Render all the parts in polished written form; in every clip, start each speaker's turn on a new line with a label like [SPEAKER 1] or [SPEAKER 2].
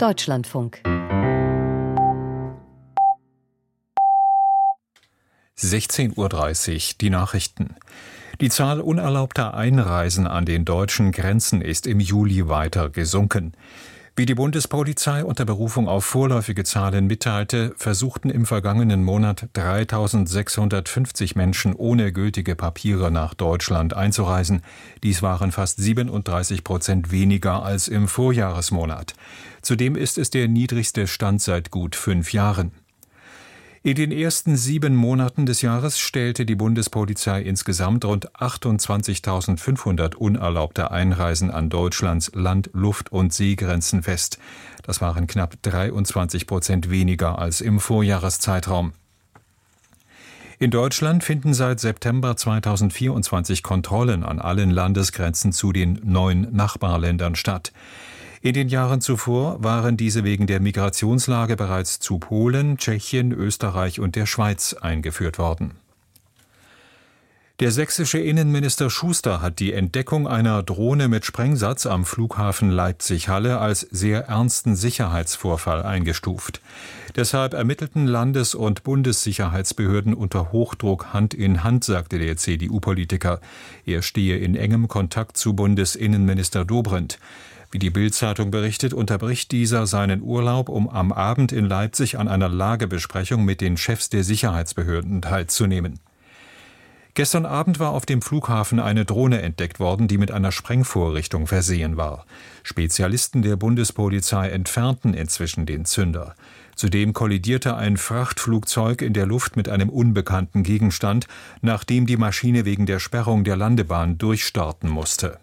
[SPEAKER 1] Deutschlandfunk.
[SPEAKER 2] 16:30 Uhr, die Nachrichten. Die Zahl unerlaubter Einreisen an den deutschen Grenzen ist im Juli weiter gesunken. Wie die Bundespolizei unter Berufung auf vorläufige Zahlen mitteilte, versuchten im vergangenen Monat 3.650 Menschen ohne gültige Papiere nach Deutschland einzureisen. Dies waren fast 37% weniger als im Vorjahresmonat. Zudem ist es der niedrigste Stand seit gut 5 Jahren. In den ersten 7 Monaten des Jahres stellte die Bundespolizei insgesamt rund 28.500 unerlaubte Einreisen an Deutschlands Land-, Luft- und Seegrenzen fest. Das waren knapp 23% weniger als im Vorjahreszeitraum. In Deutschland finden seit September 2024 Kontrollen an allen Landesgrenzen zu den 9 Nachbarländern statt. In den Jahren zuvor waren diese wegen der Migrationslage bereits zu Polen, Tschechien, Österreich und der Schweiz eingeführt worden. Der sächsische Innenminister Schuster hat die Entdeckung einer Drohne mit Sprengsatz am Flughafen Leipzig-Halle als sehr ernsten Sicherheitsvorfall eingestuft. Deshalb ermittelten Landes- und Bundessicherheitsbehörden unter Hochdruck Hand in Hand, sagte der CDU-Politiker. Er stehe in engem Kontakt zu Bundesinnenminister Dobrindt. Wie die Bild-Zeitung berichtet, unterbricht dieser seinen Urlaub, um am Abend in Leipzig an einer Lagebesprechung mit den Chefs der Sicherheitsbehörden teilzunehmen. Gestern Abend war auf dem Flughafen eine Drohne entdeckt worden, die mit einer Sprengvorrichtung versehen war. Spezialisten der Bundespolizei entfernten inzwischen den Zünder. Zudem kollidierte ein Frachtflugzeug in der Luft mit einem unbekannten Gegenstand, nachdem die Maschine wegen der Sperrung der Landebahn durchstarten musste.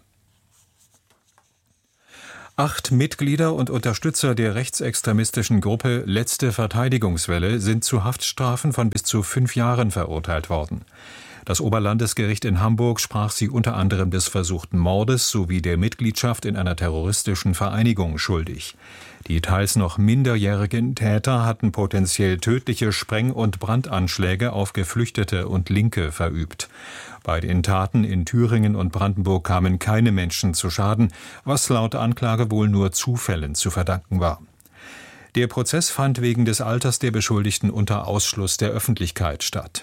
[SPEAKER 2] 8 Mitglieder und Unterstützer der rechtsextremistischen Gruppe Letzte Verteidigungswelle sind zu Haftstrafen von bis zu 5 Jahren verurteilt worden. Das Oberlandesgericht in Hamburg sprach sie unter anderem des versuchten Mordes sowie der Mitgliedschaft in einer terroristischen Vereinigung schuldig. Die teils noch minderjährigen Täter hatten potenziell tödliche Spreng- und Brandanschläge auf Geflüchtete und Linke verübt. Bei den Taten in Thüringen und Brandenburg kamen keine Menschen zu Schaden, was laut Anklage wohl nur Zufällen zu verdanken war. Der Prozess fand wegen des Alters der Beschuldigten unter Ausschluss der Öffentlichkeit statt.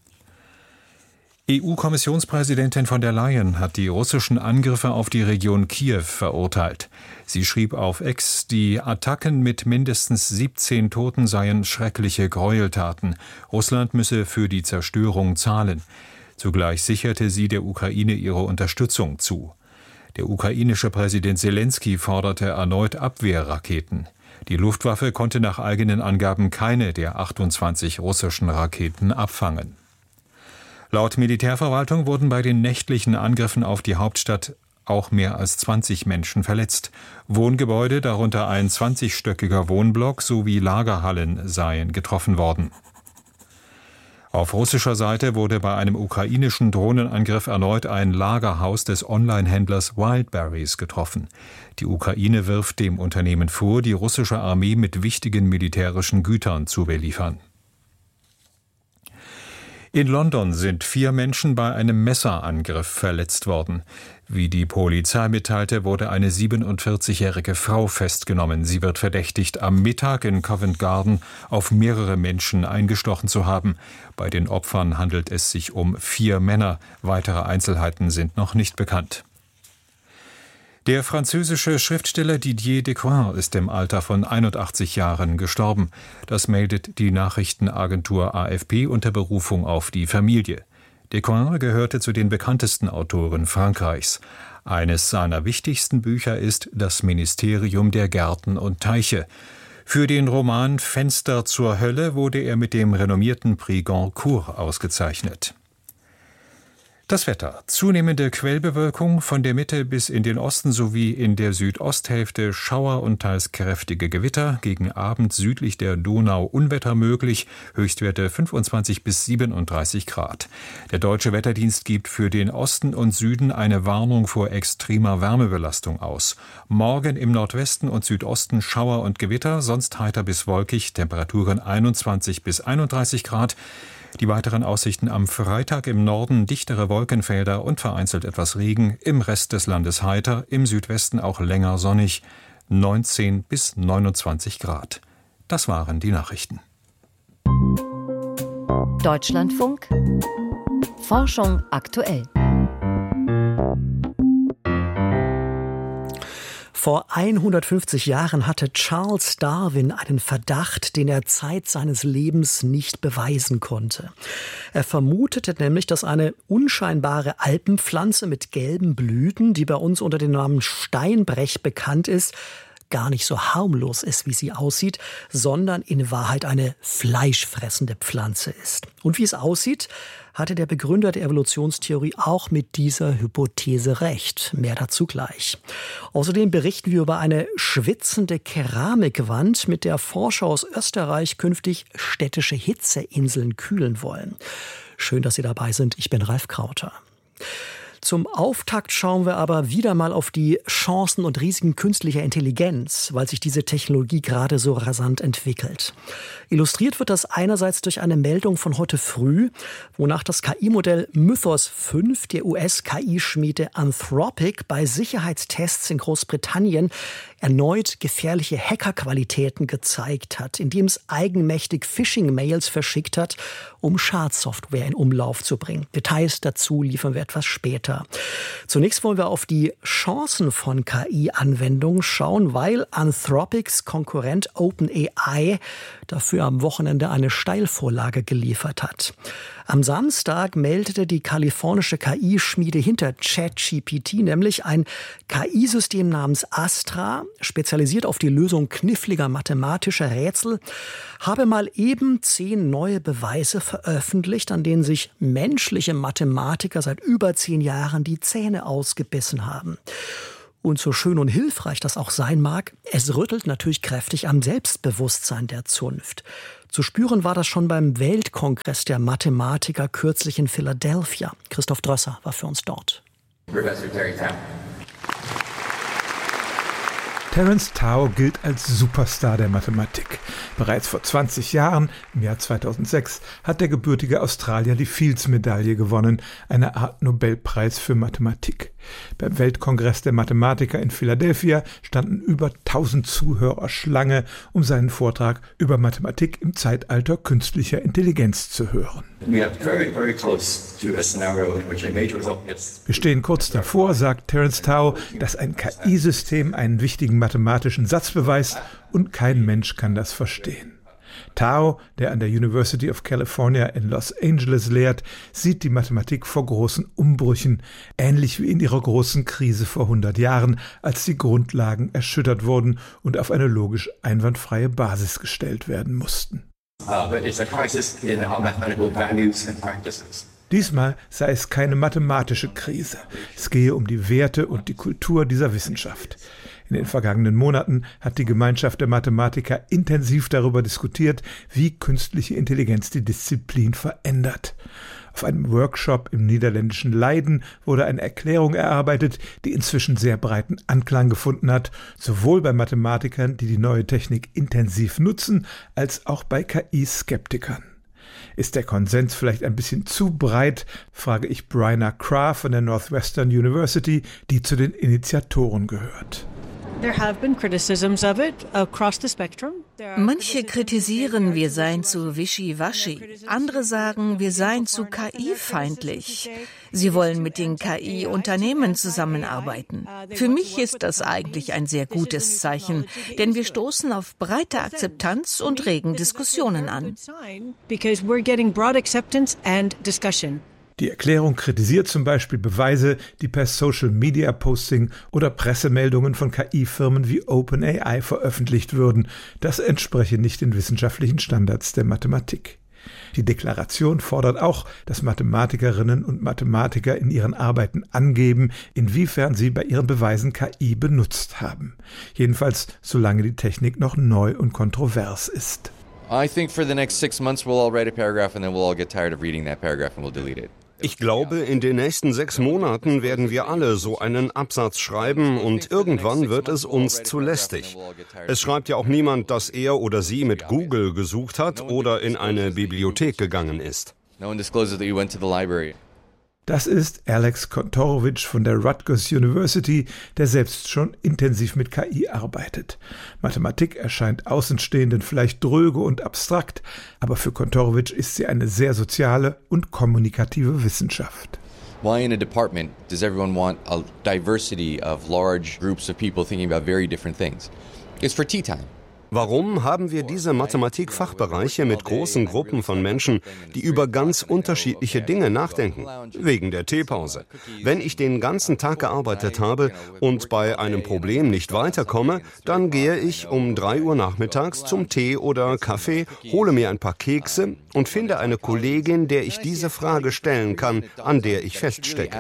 [SPEAKER 2] EU-Kommissionspräsidentin von der Leyen hat die russischen Angriffe auf die Region Kiew verurteilt. Sie schrieb auf X, die Attacken mit mindestens 17 Toten seien schreckliche Gräueltaten. Russland müsse für die Zerstörung zahlen. Zugleich sicherte sie der Ukraine ihre Unterstützung zu. Der ukrainische Präsident Selenskyj forderte erneut Abwehrraketen. Die Luftwaffe konnte nach eigenen Angaben keine der 28 russischen Raketen abfangen. Laut Militärverwaltung wurden bei den nächtlichen Angriffen auf die Hauptstadt auch mehr als 20 Menschen verletzt. Wohngebäude, darunter ein 20-stöckiger Wohnblock sowie Lagerhallen seien getroffen worden. Auf russischer Seite wurde bei einem ukrainischen Drohnenangriff erneut ein Lagerhaus des Online-Händlers Wildberries getroffen. Die Ukraine wirft dem Unternehmen vor, die russische Armee mit wichtigen militärischen Gütern zu beliefern. In London sind 4 Menschen bei einem Messerangriff verletzt worden. Wie die Polizei mitteilte, wurde eine 47-jährige Frau festgenommen. Sie wird verdächtigt, am Mittag in Covent Garden auf mehrere Menschen eingestochen zu haben. Bei den Opfern handelt es sich um 4 Männer. Weitere Einzelheiten sind noch nicht bekannt. Der französische Schriftsteller Didier Decoing ist im Alter von 81 Jahren gestorben. Das meldet die Nachrichtenagentur AFP unter Berufung auf die Familie. Decoing gehörte zu den bekanntesten Autoren Frankreichs. Eines seiner wichtigsten Bücher ist Das Ministerium der Gärten und Teiche. Für den Roman Fenster zur Hölle wurde er mit dem renommierten Prix Goncourt ausgezeichnet. Das Wetter. Zunehmende Quellbewölkung, von der Mitte bis in den Osten sowie in der Südosthälfte Schauer und teils kräftige Gewitter. Gegen Abend südlich der Donau Unwetter möglich. Höchstwerte 25 bis 37 Grad. Der Deutsche Wetterdienst gibt für den Osten und Süden eine Warnung vor extremer Wärmebelastung aus. Morgen im Nordwesten und Südosten Schauer und Gewitter, sonst heiter bis wolkig. Temperaturen 21 bis 31 Grad. Die weiteren Aussichten am Freitag: im Norden dichtere Wolkenfelder und vereinzelt etwas Regen, im Rest des Landes heiter, im Südwesten auch länger sonnig. 19 bis 29 Grad. Das waren die Nachrichten.
[SPEAKER 1] Deutschlandfunk Forschung aktuell.
[SPEAKER 3] Vor 150 Jahren hatte Charles Darwin einen Verdacht, den er Zeit seines Lebens nicht beweisen konnte. Er vermutete nämlich, dass eine unscheinbare Alpenpflanze mit gelben Blüten, die bei uns unter dem Namen Steinbrech bekannt ist, gar nicht so harmlos ist, wie sie aussieht, sondern in Wahrheit eine fleischfressende Pflanze ist. Und wie es aussieht, hatte der Begründer der Evolutionstheorie auch mit dieser Hypothese recht. Mehr dazu gleich. Außerdem berichten wir über eine schwitzende Keramikwand, mit der Forscher aus Österreich künftig städtische Hitzeinseln kühlen wollen. Schön, dass Sie dabei sind. Ich bin Ralf Krauter. Zum Auftakt schauen wir aber wieder mal auf die Chancen und Risiken künstlicher Intelligenz, weil sich diese Technologie gerade so rasant entwickelt. Illustriert wird das einerseits durch eine Meldung von heute früh, wonach das KI-Modell Mythos 5 der US-KI-Schmiede Anthropic bei Sicherheitstests in Großbritannien erneut gefährliche Hackerqualitäten gezeigt hat, indem es eigenmächtig Phishing-Mails verschickt hat, um Schadsoftware in Umlauf zu bringen. Details dazu liefern wir etwas später. Zunächst wollen wir auf die Chancen von KI-Anwendungen schauen, weil Anthropics Konkurrent OpenAI dafür am Wochenende eine Steilvorlage geliefert hat. Am Samstag meldete die kalifornische KI-Schmiede hinter ChatGPT nämlich ein KI-System namens Astra, spezialisiert auf die Lösung kniffliger mathematischer Rätsel, habe mal eben 10 neue Beweise veröffentlicht, an denen sich menschliche Mathematiker seit über 10 Jahren die Zähne ausgebissen haben. Und so schön und hilfreich das auch sein mag, es rüttelt natürlich kräftig am Selbstbewusstsein der Zunft. Zu spüren war das schon beim Weltkongress der Mathematiker kürzlich in Philadelphia. Christoph Drösser war für uns dort.
[SPEAKER 4] Professor Terry Tao.
[SPEAKER 5] Terence Tao gilt als Superstar der Mathematik. Bereits vor 20 Jahren, im Jahr 2006, hat der gebürtige Australier die Fields-Medaille gewonnen, eine Art Nobelpreis für Mathematik. Beim Weltkongress der Mathematiker in Philadelphia standen über 1000 Zuhörer Schlange, um seinen Vortrag über Mathematik im Zeitalter künstlicher Intelligenz zu hören.
[SPEAKER 4] Wir
[SPEAKER 5] stehen kurz davor, sagt Terence Tao, dass ein KI-System einen wichtigen mathematischen Satz beweist und kein Mensch kann das verstehen. Tao, der an der University of California in Los Angeles lehrt, sieht die Mathematik vor großen Umbrüchen, ähnlich wie in ihrer großen Krise vor 100 Jahren, als die Grundlagen erschüttert wurden und auf eine logisch einwandfreie Basis gestellt werden mussten. Diesmal sei es keine mathematische Krise. Es gehe um die Werte und die Kultur dieser Wissenschaft. In den vergangenen Monaten hat die Gemeinschaft der Mathematiker intensiv darüber diskutiert, wie künstliche Intelligenz die Disziplin verändert. Auf einem Workshop im niederländischen Leiden wurde eine Erklärung erarbeitet, die inzwischen sehr breiten Anklang gefunden hat, sowohl bei Mathematikern, die die neue Technik intensiv nutzen, als auch bei KI-Skeptikern. Ist der Konsens vielleicht ein bisschen zu breit, frage ich Bryna Krah von der Northwestern University, die zu den Initiatoren gehört.
[SPEAKER 6] Manche kritisieren, wir seien zu wischiwaschi. Andere sagen, wir seien zu KI-feindlich. Sie wollen mit den KI-Unternehmen zusammenarbeiten. Für mich ist das eigentlich ein sehr gutes Zeichen, denn wir stoßen auf breite Akzeptanz und regen Diskussionen an.
[SPEAKER 5] Die Erklärung kritisiert zum Beispiel Beweise, die per Social-Media-Posting oder Pressemeldungen von KI-Firmen wie OpenAI veröffentlicht würden. Das entspreche nicht den wissenschaftlichen Standards der Mathematik. Die Deklaration fordert auch, dass Mathematikerinnen und Mathematiker in ihren Arbeiten angeben, inwiefern sie bei ihren Beweisen KI benutzt haben. Jedenfalls, solange die Technik noch neu und kontrovers ist.
[SPEAKER 7] I think for the next 6 months we'll all write a paragraph and then we'll all get tired of reading that paragraph and we'll delete it.
[SPEAKER 8] Ich glaube, in den nächsten 6 Monaten werden wir alle so einen Absatz schreiben und irgendwann wird es uns zu lästig. Es schreibt ja auch niemand, dass er oder sie mit Google gesucht hat oder in eine Bibliothek gegangen ist.
[SPEAKER 7] No one discloses that you went to the library.
[SPEAKER 5] Das ist Alex Kantorowicz von der Rutgers University, der selbst schon intensiv mit KI arbeitet. Mathematik erscheint Außenstehenden vielleicht dröge und abstrakt, aber für Kantorowicz ist sie eine sehr soziale und kommunikative Wissenschaft.
[SPEAKER 7] Why in a department does everyone want a diversity of large groups of people thinking about very different things? It's for tea time.
[SPEAKER 8] Warum haben wir diese Mathematik-Fachbereiche mit großen Gruppen von Menschen, die über ganz unterschiedliche Dinge nachdenken? Wegen der Teepause. Wenn ich den ganzen Tag gearbeitet habe und bei einem Problem nicht weiterkomme, dann gehe ich um 3 Uhr nachmittags zum Tee oder Kaffee, hole mir ein paar Kekse und finde eine Kollegin, der ich diese Frage stellen kann, an der ich feststecke.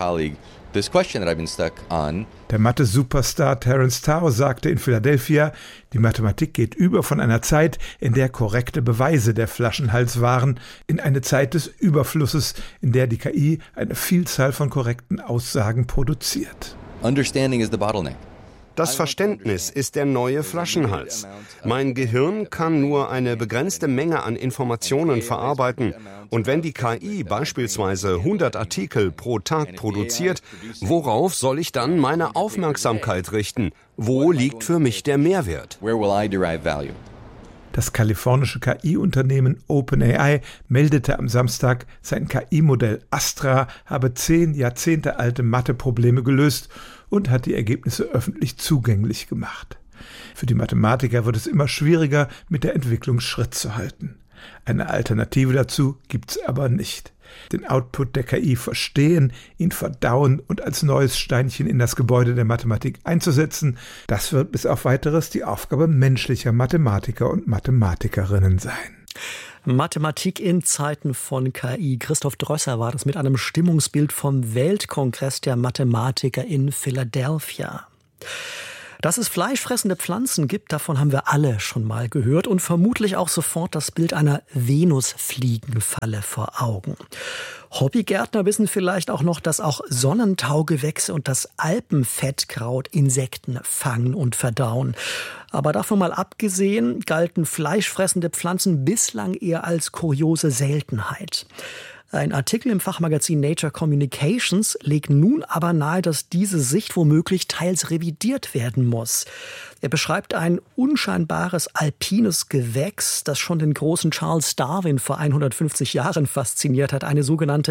[SPEAKER 5] Der Mathe-Superstar Terence Tao sagte in Philadelphia, die Mathematik geht über von einer Zeit, in der korrekte Beweise der Flaschenhals waren, in eine Zeit des Überflusses, in der die KI eine Vielzahl von korrekten Aussagen produziert.
[SPEAKER 7] Understanding is the bottleneck.
[SPEAKER 8] Das Verständnis ist der neue Flaschenhals. Mein Gehirn kann nur eine begrenzte Menge an Informationen verarbeiten. Und wenn die KI beispielsweise 100 Artikel pro Tag produziert, worauf soll ich dann meine Aufmerksamkeit richten? Wo liegt für mich der Mehrwert?
[SPEAKER 7] Where will I derive value?
[SPEAKER 5] Das kalifornische KI-Unternehmen OpenAI meldete am Samstag, sein KI-Modell Astra habe 10 Jahrzehnte alte Matheprobleme gelöst und hat die Ergebnisse öffentlich zugänglich gemacht. Für die Mathematiker wird es immer schwieriger, mit der Entwicklung Schritt zu halten. Eine Alternative dazu gibt's aber nicht. Den Output der KI verstehen, ihn verdauen und als neues Steinchen in das Gebäude der Mathematik einzusetzen, das wird bis auf Weiteres die Aufgabe menschlicher Mathematiker und Mathematikerinnen sein.
[SPEAKER 3] Mathematik in Zeiten von KI. Christoph Drösser war das mit einem Stimmungsbild vom Weltkongress der Mathematiker in Philadelphia. Dass es fleischfressende Pflanzen gibt, davon haben wir alle schon mal gehört und vermutlich auch sofort das Bild einer Venusfliegenfalle vor Augen. Hobbygärtner wissen vielleicht auch noch, dass auch Sonnentaugewächse und das Alpenfettkraut Insekten fangen und verdauen. Aber davon mal abgesehen, galten fleischfressende Pflanzen bislang eher als kuriose Seltenheit. Ein Artikel im Fachmagazin Nature Communications legt nun aber nahe, dass diese Sicht womöglich teils revidiert werden muss. Er beschreibt ein unscheinbares alpines Gewächs, das schon den großen Charles Darwin vor 150 Jahren fasziniert hat, eine sogenannte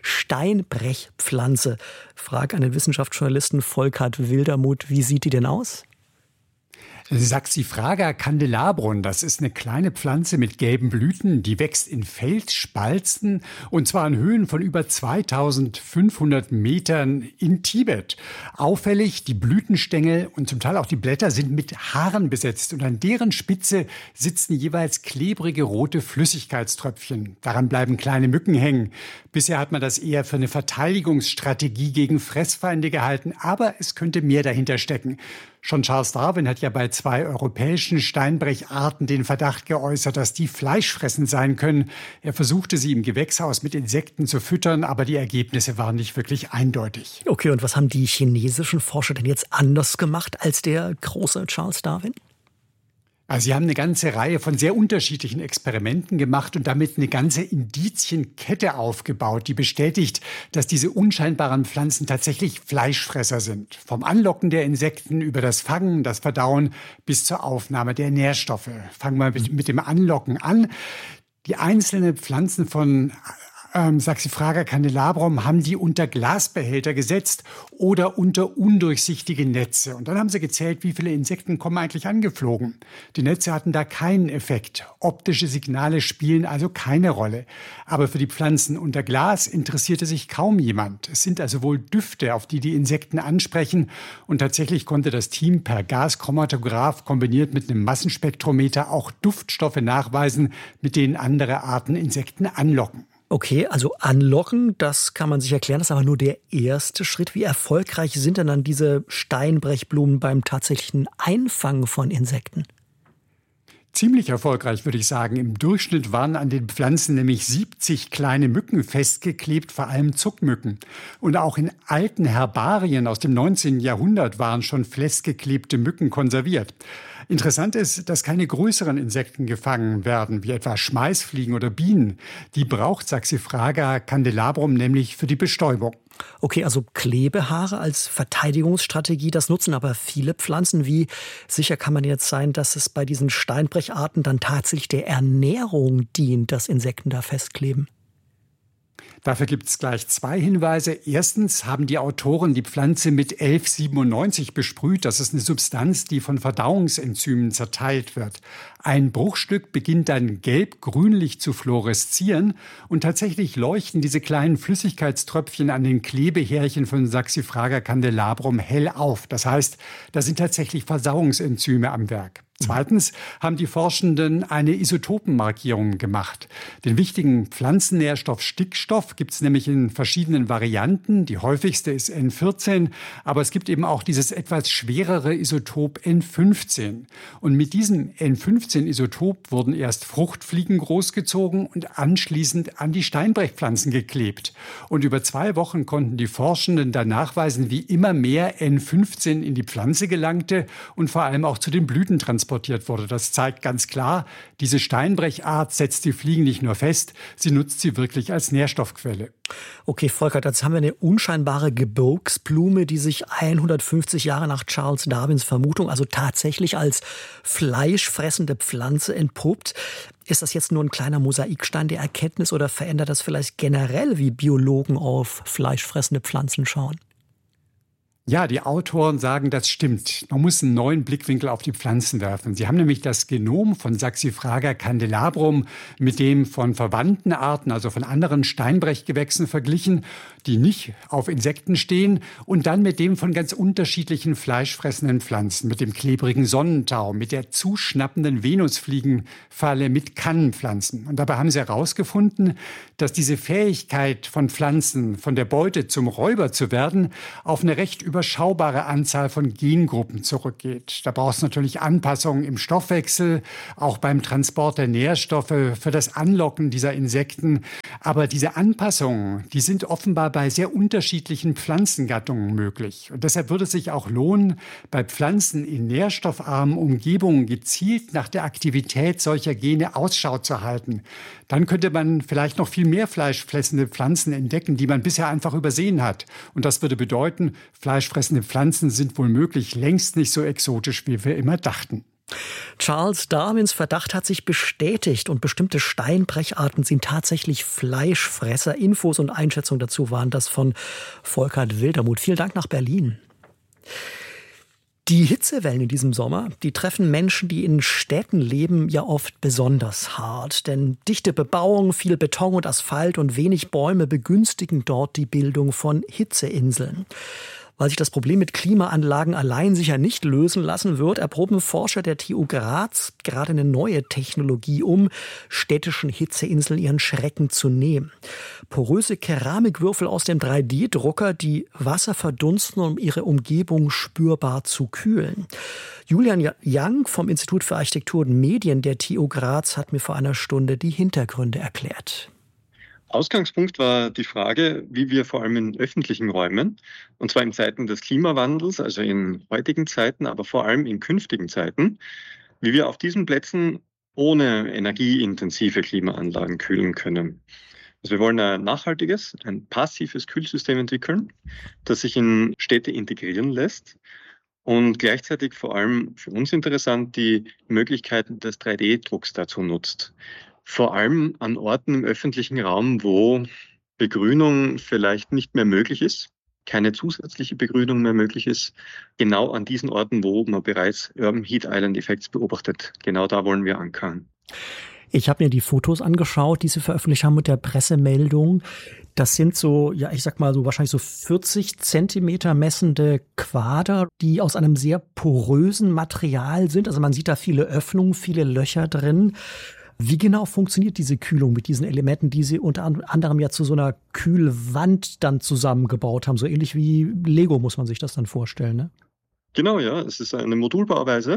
[SPEAKER 3] Steinbrechpflanze. Frag an den Wissenschaftsjournalisten Volkert Wildermuth, wie sieht die denn aus?
[SPEAKER 4] Saxifraga candelabrum, das ist eine kleine Pflanze mit gelben Blüten, die wächst in Felsspalzen und zwar an Höhen von über 2500 Metern in Tibet. Auffällig, die Blütenstängel und zum Teil auch die Blätter sind mit Haaren besetzt und an deren Spitze sitzen jeweils klebrige rote Flüssigkeitströpfchen. Daran bleiben kleine Mücken hängen. Bisher hat man das eher für eine Verteidigungsstrategie gegen Fressfeinde gehalten, aber es könnte mehr dahinter stecken. Schon Charles Darwin hat ja bei 2 europäischen Steinbrecharten den Verdacht geäußert, dass die fleischfressend sein können. Er versuchte sie im Gewächshaus mit Insekten zu füttern, aber die Ergebnisse waren nicht wirklich eindeutig.
[SPEAKER 3] Okay, und was haben die chinesischen Forscher denn jetzt anders gemacht als der große Charles Darwin?
[SPEAKER 4] Also sie haben eine ganze Reihe von sehr unterschiedlichen Experimenten gemacht und damit eine ganze Indizienkette aufgebaut, die bestätigt, dass diese unscheinbaren Pflanzen tatsächlich Fleischfresser sind. Vom Anlocken der Insekten über das Fangen, das Verdauen bis zur Aufnahme der Nährstoffe. Fangen wir mit dem Anlocken an. Die einzelnen Pflanzen von Saxifraga candelabrum haben die unter Glasbehälter gesetzt oder unter undurchsichtige Netze. Und dann haben sie gezählt, wie viele Insekten kommen eigentlich angeflogen. Die Netze hatten da keinen Effekt. Optische Signale spielen also keine Rolle. Aber für die Pflanzen unter Glas interessierte sich kaum jemand. Es sind also wohl Düfte, auf die die Insekten ansprechen. Und tatsächlich konnte das Team per Gaschromatograph kombiniert mit einem Massenspektrometer auch Duftstoffe nachweisen, mit denen andere Arten Insekten anlocken.
[SPEAKER 3] Okay, also anlocken, das kann man sich erklären, das ist aber nur der erste Schritt. Wie erfolgreich sind denn dann diese Steinbrechblumen beim tatsächlichen Einfangen von Insekten?
[SPEAKER 4] Ziemlich erfolgreich, würde ich sagen. Im Durchschnitt waren an den Pflanzen nämlich 70 kleine Mücken festgeklebt, vor allem Zuckmücken. Und auch in alten Herbarien aus dem 19. Jahrhundert waren schon festgeklebte Mücken konserviert. Interessant ist, dass keine größeren Insekten gefangen werden, wie etwa Schmeißfliegen oder Bienen. Die braucht Saxifraga candelabrum nämlich für die Bestäubung.
[SPEAKER 3] Okay, also Klebehaare als Verteidigungsstrategie, das nutzen aber viele Pflanzen. Wie sicher kann man jetzt sein, dass es bei diesen Steinbrecharten dann tatsächlich der Ernährung dient, dass Insekten da festkleben?
[SPEAKER 4] Dafür gibt es gleich 2 Hinweise. Erstens haben die Autoren die Pflanze mit 1197 besprüht. Das ist eine Substanz, die von Verdauungsenzymen zerteilt wird. Ein Bruchstück beginnt dann gelb-grünlich zu fluoreszieren und tatsächlich leuchten diese kleinen Flüssigkeitströpfchen an den Klebehärchen von Saxifraga candelabrum hell auf. Das heißt, da sind tatsächlich Verdauungsenzyme am Werk. Zweitens haben die Forschenden eine Isotopenmarkierung gemacht. Den wichtigen Pflanzennährstoff Stickstoff gibt es nämlich in verschiedenen Varianten. Die häufigste ist N14, aber es gibt eben auch dieses etwas schwerere Isotop N15. Und mit diesem N15-Isotop wurden erst Fruchtfliegen großgezogen und anschließend an die Steinbrechpflanzen geklebt. Und über 2 Wochen konnten die Forschenden dann nachweisen, wie immer mehr N15 in die Pflanze gelangte und vor allem auch zu den Blüten transportiert wurde. Das zeigt ganz klar, diese Steinbrechart setzt die Fliegen nicht nur fest, sie nutzt sie wirklich als Nährstoffquelle.
[SPEAKER 3] Okay, Volker, jetzt haben wir eine unscheinbare Gebirgsblume, die sich 150 Jahre nach Charles Darwins Vermutung also tatsächlich als fleischfressende Pflanze entpuppt. Ist das jetzt nur ein kleiner Mosaikstein der Erkenntnis oder verändert das vielleicht generell, wie Biologen auf fleischfressende Pflanzen schauen?
[SPEAKER 4] Ja, die Autoren sagen, das stimmt. Man muss einen neuen Blickwinkel auf die Pflanzen werfen. Sie haben nämlich das Genom von Saxifraga candelabrum mit dem von verwandten Arten, also von anderen Steinbrechgewächsen verglichen, die nicht auf Insekten stehen, und dann mit dem von ganz unterschiedlichen fleischfressenden Pflanzen, mit dem klebrigen Sonnentau, mit der zuschnappenden Venusfliegenfalle, mit Kannenpflanzen. Und dabei haben sie herausgefunden, dass diese Fähigkeit von Pflanzen, von der Beute zum Räuber zu werden, auf eine recht überschaubare Anzahl von Gengruppen zurückgeht. Da braucht es natürlich Anpassungen im Stoffwechsel, auch beim Transport der Nährstoffe, für das Anlocken dieser Insekten. Aber diese Anpassungen, die sind offenbar bei sehr unterschiedlichen Pflanzengattungen möglich. Und deshalb würde es sich auch lohnen, bei Pflanzen in nährstoffarmen Umgebungen gezielt nach der Aktivität solcher Gene Ausschau zu halten. Dann könnte man vielleicht noch viel mehr fleischfressende Pflanzen entdecken, die man bisher einfach übersehen hat. Und das würde bedeuten, fleischfressende Pflanzen sind womöglich längst nicht so exotisch, wie wir immer dachten.
[SPEAKER 3] Charles Darwins Verdacht hat sich bestätigt und bestimmte Steinbrecharten sind tatsächlich Fleischfresser. Infos und Einschätzungen dazu waren das von Volkert Wildermuth. Vielen Dank nach Berlin. Die Hitzewellen in diesem Sommer, die treffen Menschen, die in Städten leben, ja oft besonders hart. Denn dichte Bebauung, viel Beton und Asphalt und wenig Bäume begünstigen dort die Bildung von Hitzeinseln. Weil sich das Problem mit Klimaanlagen allein sicher nicht lösen lassen wird, erproben Forscher der TU Graz gerade eine neue Technologie, um städtischen Hitzeinseln ihren Schrecken zu nehmen. Poröse Keramikwürfel aus dem 3D-Drucker, die Wasser verdunsten, um ihre Umgebung spürbar zu kühlen. Julian Young vom Institut für Architektur und Medien der TU Graz hat mir vor einer Stunde die Hintergründe erklärt.
[SPEAKER 9] Ausgangspunkt war die Frage, wie wir vor allem in öffentlichen Räumen, und zwar in Zeiten des Klimawandels, also in heutigen Zeiten, aber vor allem in künftigen Zeiten, wie wir auf diesen Plätzen ohne energieintensive Klimaanlagen kühlen können. Also wir wollen ein nachhaltiges, ein passives Kühlsystem entwickeln, das sich in Städte integrieren lässt und gleichzeitig vor allem für uns interessant die Möglichkeiten des 3D-Drucks dazu nutzt. Vor allem an Orten im öffentlichen Raum, wo Begrünung vielleicht nicht mehr möglich ist, keine zusätzliche Begrünung mehr möglich ist. Genau an diesen Orten, wo man bereits Urban Heat Island Effekts beobachtet. Genau da wollen wir ankern.
[SPEAKER 3] Ich habe mir die Fotos angeschaut, die Sie veröffentlicht haben mit der Pressemeldung. Das sind so, ja, ich sag mal so wahrscheinlich so 40 Zentimeter messende Quader, die aus einem sehr porösen Material sind. Also man sieht da viele Öffnungen, viele Löcher drin. Wie genau funktioniert diese Kühlung mit diesen Elementen, die Sie unter anderem ja zu so einer Kühlwand dann zusammengebaut haben? So ähnlich wie Lego muss man sich das dann vorstellen, ne?
[SPEAKER 9] Genau, ja. Es ist eine Modulbauweise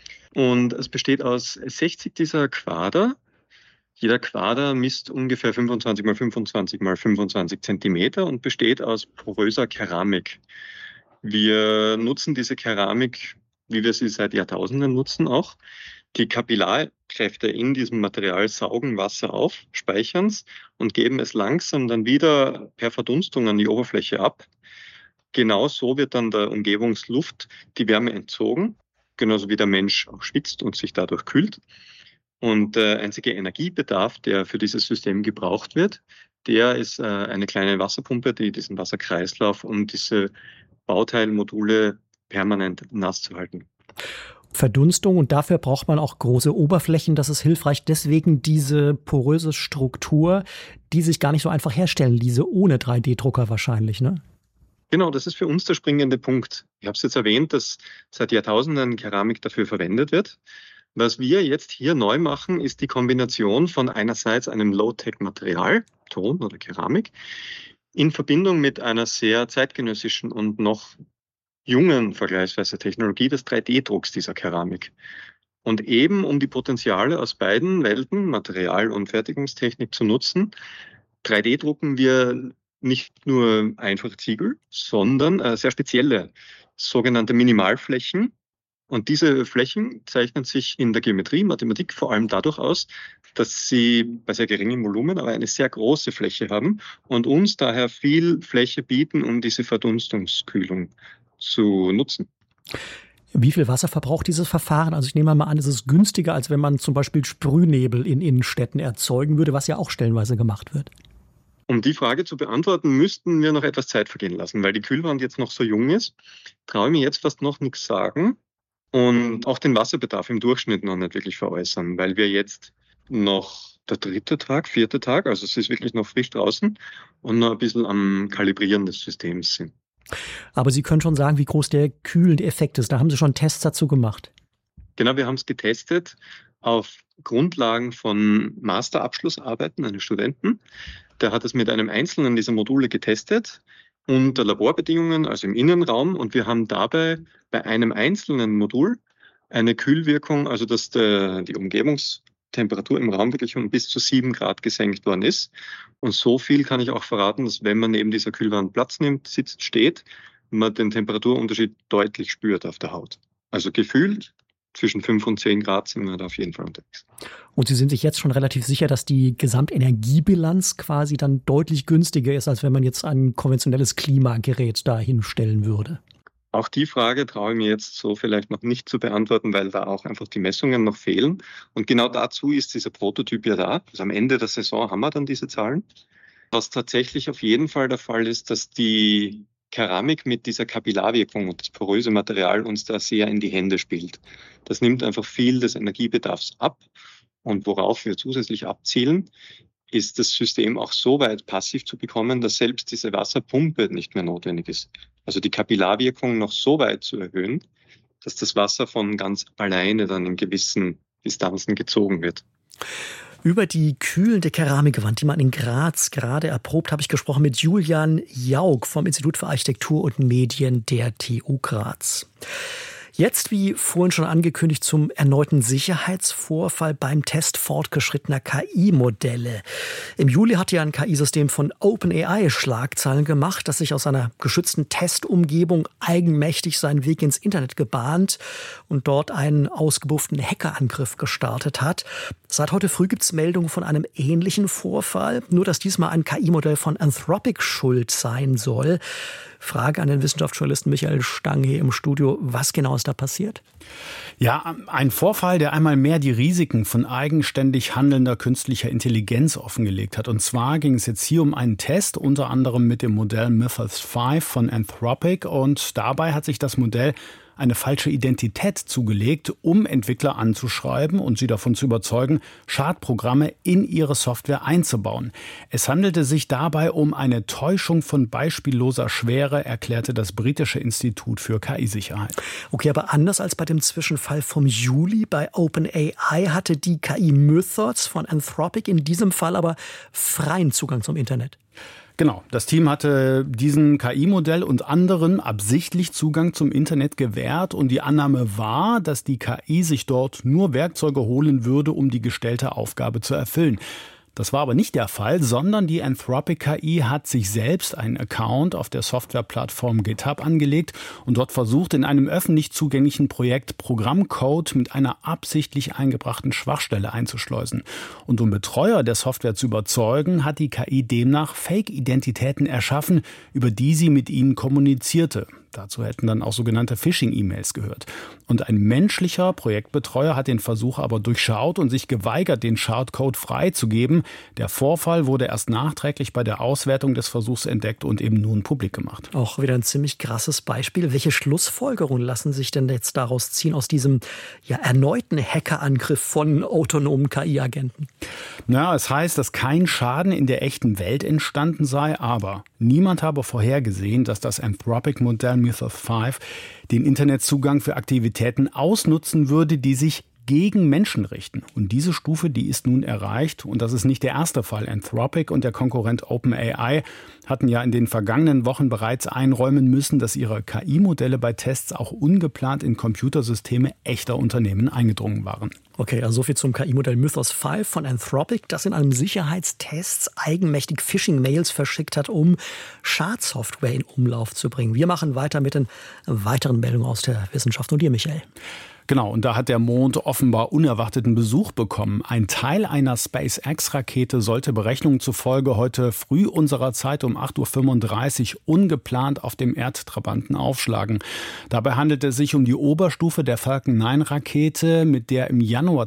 [SPEAKER 9] und es besteht aus 60 dieser Quader. Jeder Quader misst ungefähr 25 mal 25 mal 25 Zentimeter und besteht aus poröser Keramik. Wir nutzen diese Keramik wie wir sie seit Jahrtausenden nutzen auch. Die Kapillarkräfte in diesem Material saugen Wasser auf, speichern es und geben es langsam dann wieder per Verdunstung an die Oberfläche ab. Genauso wird dann der Umgebungsluft die Wärme entzogen, genauso wie der Mensch auch schwitzt und sich dadurch kühlt. Und der einzige Energiebedarf, der für dieses System gebraucht wird, der ist eine kleine Wasserpumpe, die diesen Wasserkreislauf, um diese Bauteilmodule permanent nass zu halten.
[SPEAKER 3] Verdunstung, und dafür braucht man auch große Oberflächen. Das ist hilfreich. Deswegen diese poröse Struktur, die sich gar nicht so einfach herstellen ließe, ohne 3D-Drucker wahrscheinlich, ne?
[SPEAKER 9] Genau, das ist für uns der springende Punkt. Ich habe es jetzt erwähnt, dass seit Jahrtausenden Keramik dafür verwendet wird. Was wir jetzt hier neu machen, ist die Kombination von einerseits einem Low-Tech-Material, Ton oder Keramik, in Verbindung mit einer sehr zeitgenössischen und noch jungen vergleichsweise Technologie des 3D-Drucks dieser Keramik. Und eben um die Potenziale aus beiden Welten, Material- und Fertigungstechnik, zu nutzen, 3D-drucken wir nicht nur einfache Ziegel, sondern sehr spezielle sogenannte Minimalflächen. Und diese Flächen zeichnen sich in der Geometrie, Mathematik vor allem dadurch aus, dass sie bei sehr geringem Volumen aber eine sehr große Fläche haben und uns daher viel Fläche bieten, um diese Verdunstungskühlung zu nutzen.
[SPEAKER 3] Wie viel Wasser verbraucht dieses Verfahren? Also ich nehme mal an, es ist günstiger, als wenn man zum Beispiel Sprühnebel in Innenstädten erzeugen würde, was ja auch stellenweise gemacht wird.
[SPEAKER 9] Um die Frage zu beantworten, müssten wir noch etwas Zeit vergehen lassen, weil die Kühlwand jetzt noch so jung ist. Traue ich mir jetzt fast noch nichts sagen und auch den Wasserbedarf im Durchschnitt noch nicht wirklich veräußern, weil wir jetzt noch der 3. Tag, 4. Tag, also es ist wirklich noch frisch draußen und noch ein bisschen am Kalibrieren des Systems sind.
[SPEAKER 3] Aber Sie können schon sagen, wie groß der kühlende Effekt ist. Da haben Sie schon Tests dazu gemacht.
[SPEAKER 9] Genau, wir haben es getestet auf Grundlagen von Masterabschlussarbeiten eines Studenten. Der hat es mit einem einzelnen dieser Module getestet unter Laborbedingungen, also im Innenraum. Und wir haben dabei bei einem einzelnen Modul eine Kühlwirkung, also dass die Umgebungstemperatur im Raum wirklich um bis zu 7 Grad gesenkt worden ist. Und so viel kann ich auch verraten, dass wenn man neben dieser Kühlwand Platz nimmt, sitzt, steht, man den Temperaturunterschied deutlich spürt auf der Haut. Also gefühlt zwischen 5 und 10 Grad sind wir da auf jeden Fall unterwegs.
[SPEAKER 3] Und Sie sind sich jetzt schon relativ sicher, dass die Gesamtenergiebilanz quasi dann deutlich günstiger ist, als wenn man jetzt ein konventionelles Klimagerät da hinstellen würde?
[SPEAKER 9] Auch die Frage traue ich mir jetzt so vielleicht noch nicht zu beantworten, weil da auch einfach die Messungen noch fehlen. Und genau dazu ist dieser Prototyp ja da. Also am Ende der Saison haben wir dann diese Zahlen. Was tatsächlich auf jeden Fall der Fall ist, dass die Keramik mit dieser Kapillarwirkung und das poröse Material uns da sehr in die Hände spielt. Das nimmt einfach viel des Energiebedarfs ab. Und worauf wir zusätzlich abzielen, ist das System auch so weit passiv zu bekommen, dass selbst diese Wasserpumpe nicht mehr notwendig ist. Also die Kapillarwirkung noch so weit zu erhöhen, dass das Wasser von ganz alleine dann in gewissen Distanzen gezogen wird.
[SPEAKER 3] Über die kühlende Keramikwand, die man in Graz gerade erprobt, habe ich gesprochen mit Julian Jauk vom Institut für Architektur und Medien der TU Graz. Jetzt, wie vorhin schon angekündigt, zum erneuten Sicherheitsvorfall beim Test fortgeschrittener KI-Modelle. Im Juli hat ja ein KI-System von OpenAI Schlagzeilen gemacht, das sich aus einer geschützten Testumgebung eigenmächtig seinen Weg ins Internet gebahnt und dort einen ausgebufften Hackerangriff gestartet hat. Seit heute früh gibt es Meldungen von einem ähnlichen Vorfall, nur dass diesmal ein KI-Modell von Anthropic schuld sein soll. Frage an den Wissenschaftsjournalisten Michael Stang hier im Studio. Was genau ist da passiert?
[SPEAKER 10] Ja, ein Vorfall, der einmal mehr die Risiken von eigenständig handelnder künstlicher Intelligenz offengelegt hat. Und zwar ging es jetzt hier um einen Test, unter anderem mit dem Modell Mythos 5 von Anthropic. Und dabei hat sich das Modell eine falsche Identität zugelegt, um Entwickler anzuschreiben und sie davon zu überzeugen, Schadprogramme in ihre Software einzubauen. Es handelte sich dabei um eine Täuschung von beispielloser Schwere, erklärte das britische Institut für KI-Sicherheit.
[SPEAKER 3] Okay, aber anders als bei dem Zwischenfall vom Juli bei OpenAI hatte die KI Mythos von Anthropic in diesem Fall aber freien Zugang zum Internet.
[SPEAKER 10] Genau, das Team hatte diesem KI-Modell und anderen absichtlich Zugang zum Internet gewährt und die Annahme war, dass die KI sich dort nur Werkzeuge holen würde, um die gestellte Aufgabe zu erfüllen. Das war aber nicht der Fall, sondern die Anthropic KI hat sich selbst einen Account auf der Softwareplattform GitHub angelegt und dort versucht, in einem öffentlich zugänglichen Projekt Programmcode mit einer absichtlich eingebrachten Schwachstelle einzuschleusen. Und um Betreuer der Software zu überzeugen, hat die KI demnach Fake-Identitäten erschaffen, über die sie mit ihnen kommunizierte. Dazu hätten dann auch sogenannte Phishing-E-Mails gehört. Und ein menschlicher Projektbetreuer hat den Versuch aber durchschaut und sich geweigert, den Schadcode freizugeben. Der Vorfall wurde erst nachträglich bei der Auswertung des Versuchs entdeckt und eben nun publik gemacht.
[SPEAKER 3] Auch wieder ein ziemlich krasses Beispiel. Welche Schlussfolgerungen lassen sich denn jetzt daraus ziehen, aus diesem erneuten Hackerangriff von autonomen KI-Agenten?
[SPEAKER 10] Es heißt, dass kein Schaden in der echten Welt entstanden sei, aber niemand habe vorhergesehen, dass das Anthropic-Modell Mythos 5 den Internetzugang für Aktivitäten ausnutzen würde, die sich gegen Menschen richten. Und diese Stufe, die ist nun erreicht. Und das ist nicht der erste Fall. Anthropic und der Konkurrent OpenAI hatten ja in den vergangenen Wochen bereits einräumen müssen, dass ihre KI-Modelle bei Tests auch ungeplant in Computersysteme echter Unternehmen eingedrungen waren.
[SPEAKER 3] Okay, also soviel zum KI-Modell Mythos 5 von Anthropic, das in einem Sicherheitstest eigenmächtig Phishing-Mails verschickt hat, um Schadsoftware in Umlauf zu bringen. Wir machen weiter mit den weiteren Meldungen aus der Wissenschaft. Und dir, Michael.
[SPEAKER 10] Genau, und da hat der Mond offenbar unerwarteten Besuch bekommen. Ein Teil einer SpaceX-Rakete sollte Berechnungen zufolge heute früh unserer Zeit um 8.35 Uhr ungeplant auf dem Erdtrabanten aufschlagen. Dabei handelt es sich um die Oberstufe der Falcon 9-Rakete, mit der im Januar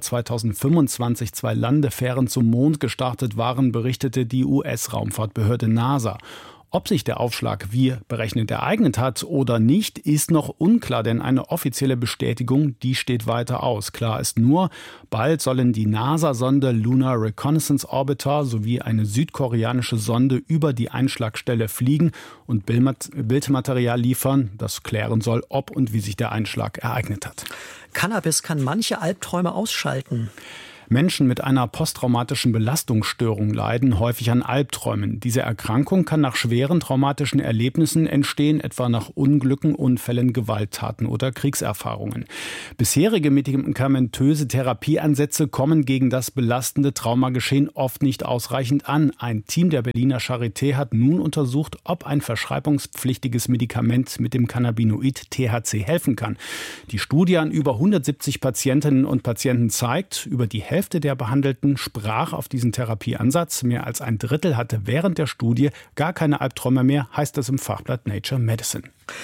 [SPEAKER 10] 2025 2 Landefähren zum Mond gestartet waren, berichtete die US-Raumfahrtbehörde NASA. Ob sich der Aufschlag wie berechnet ereignet hat oder nicht, ist noch unklar, denn eine offizielle Bestätigung, die steht weiter aus. Klar ist nur, bald sollen die NASA-Sonde Lunar Reconnaissance Orbiter sowie eine südkoreanische Sonde über die Einschlagstelle fliegen und Bildmaterial liefern, das klären soll, ob und wie sich der Einschlag ereignet hat.
[SPEAKER 3] Cannabis kann manche Albträume ausschalten.
[SPEAKER 10] Menschen mit einer posttraumatischen Belastungsstörung leiden häufig an Albträumen. Diese Erkrankung kann nach schweren traumatischen Erlebnissen entstehen, etwa nach Unglücken, Unfällen, Gewalttaten oder Kriegserfahrungen. Bisherige medikamentöse Therapieansätze kommen gegen das belastende Traumageschehen oft nicht ausreichend an. Ein Team der Berliner Charité hat nun untersucht, ob ein verschreibungspflichtiges Medikament mit dem Cannabinoid THC helfen kann. Die Studie an über 170 Patientinnen und Patienten zeigt, über die Hälfte der Behandelten sprach auf diesen Therapieansatz. Mehr als ein Drittel hatte während der Studie gar keine Albträume mehr, heißt es im Fachblatt Nature Medicine.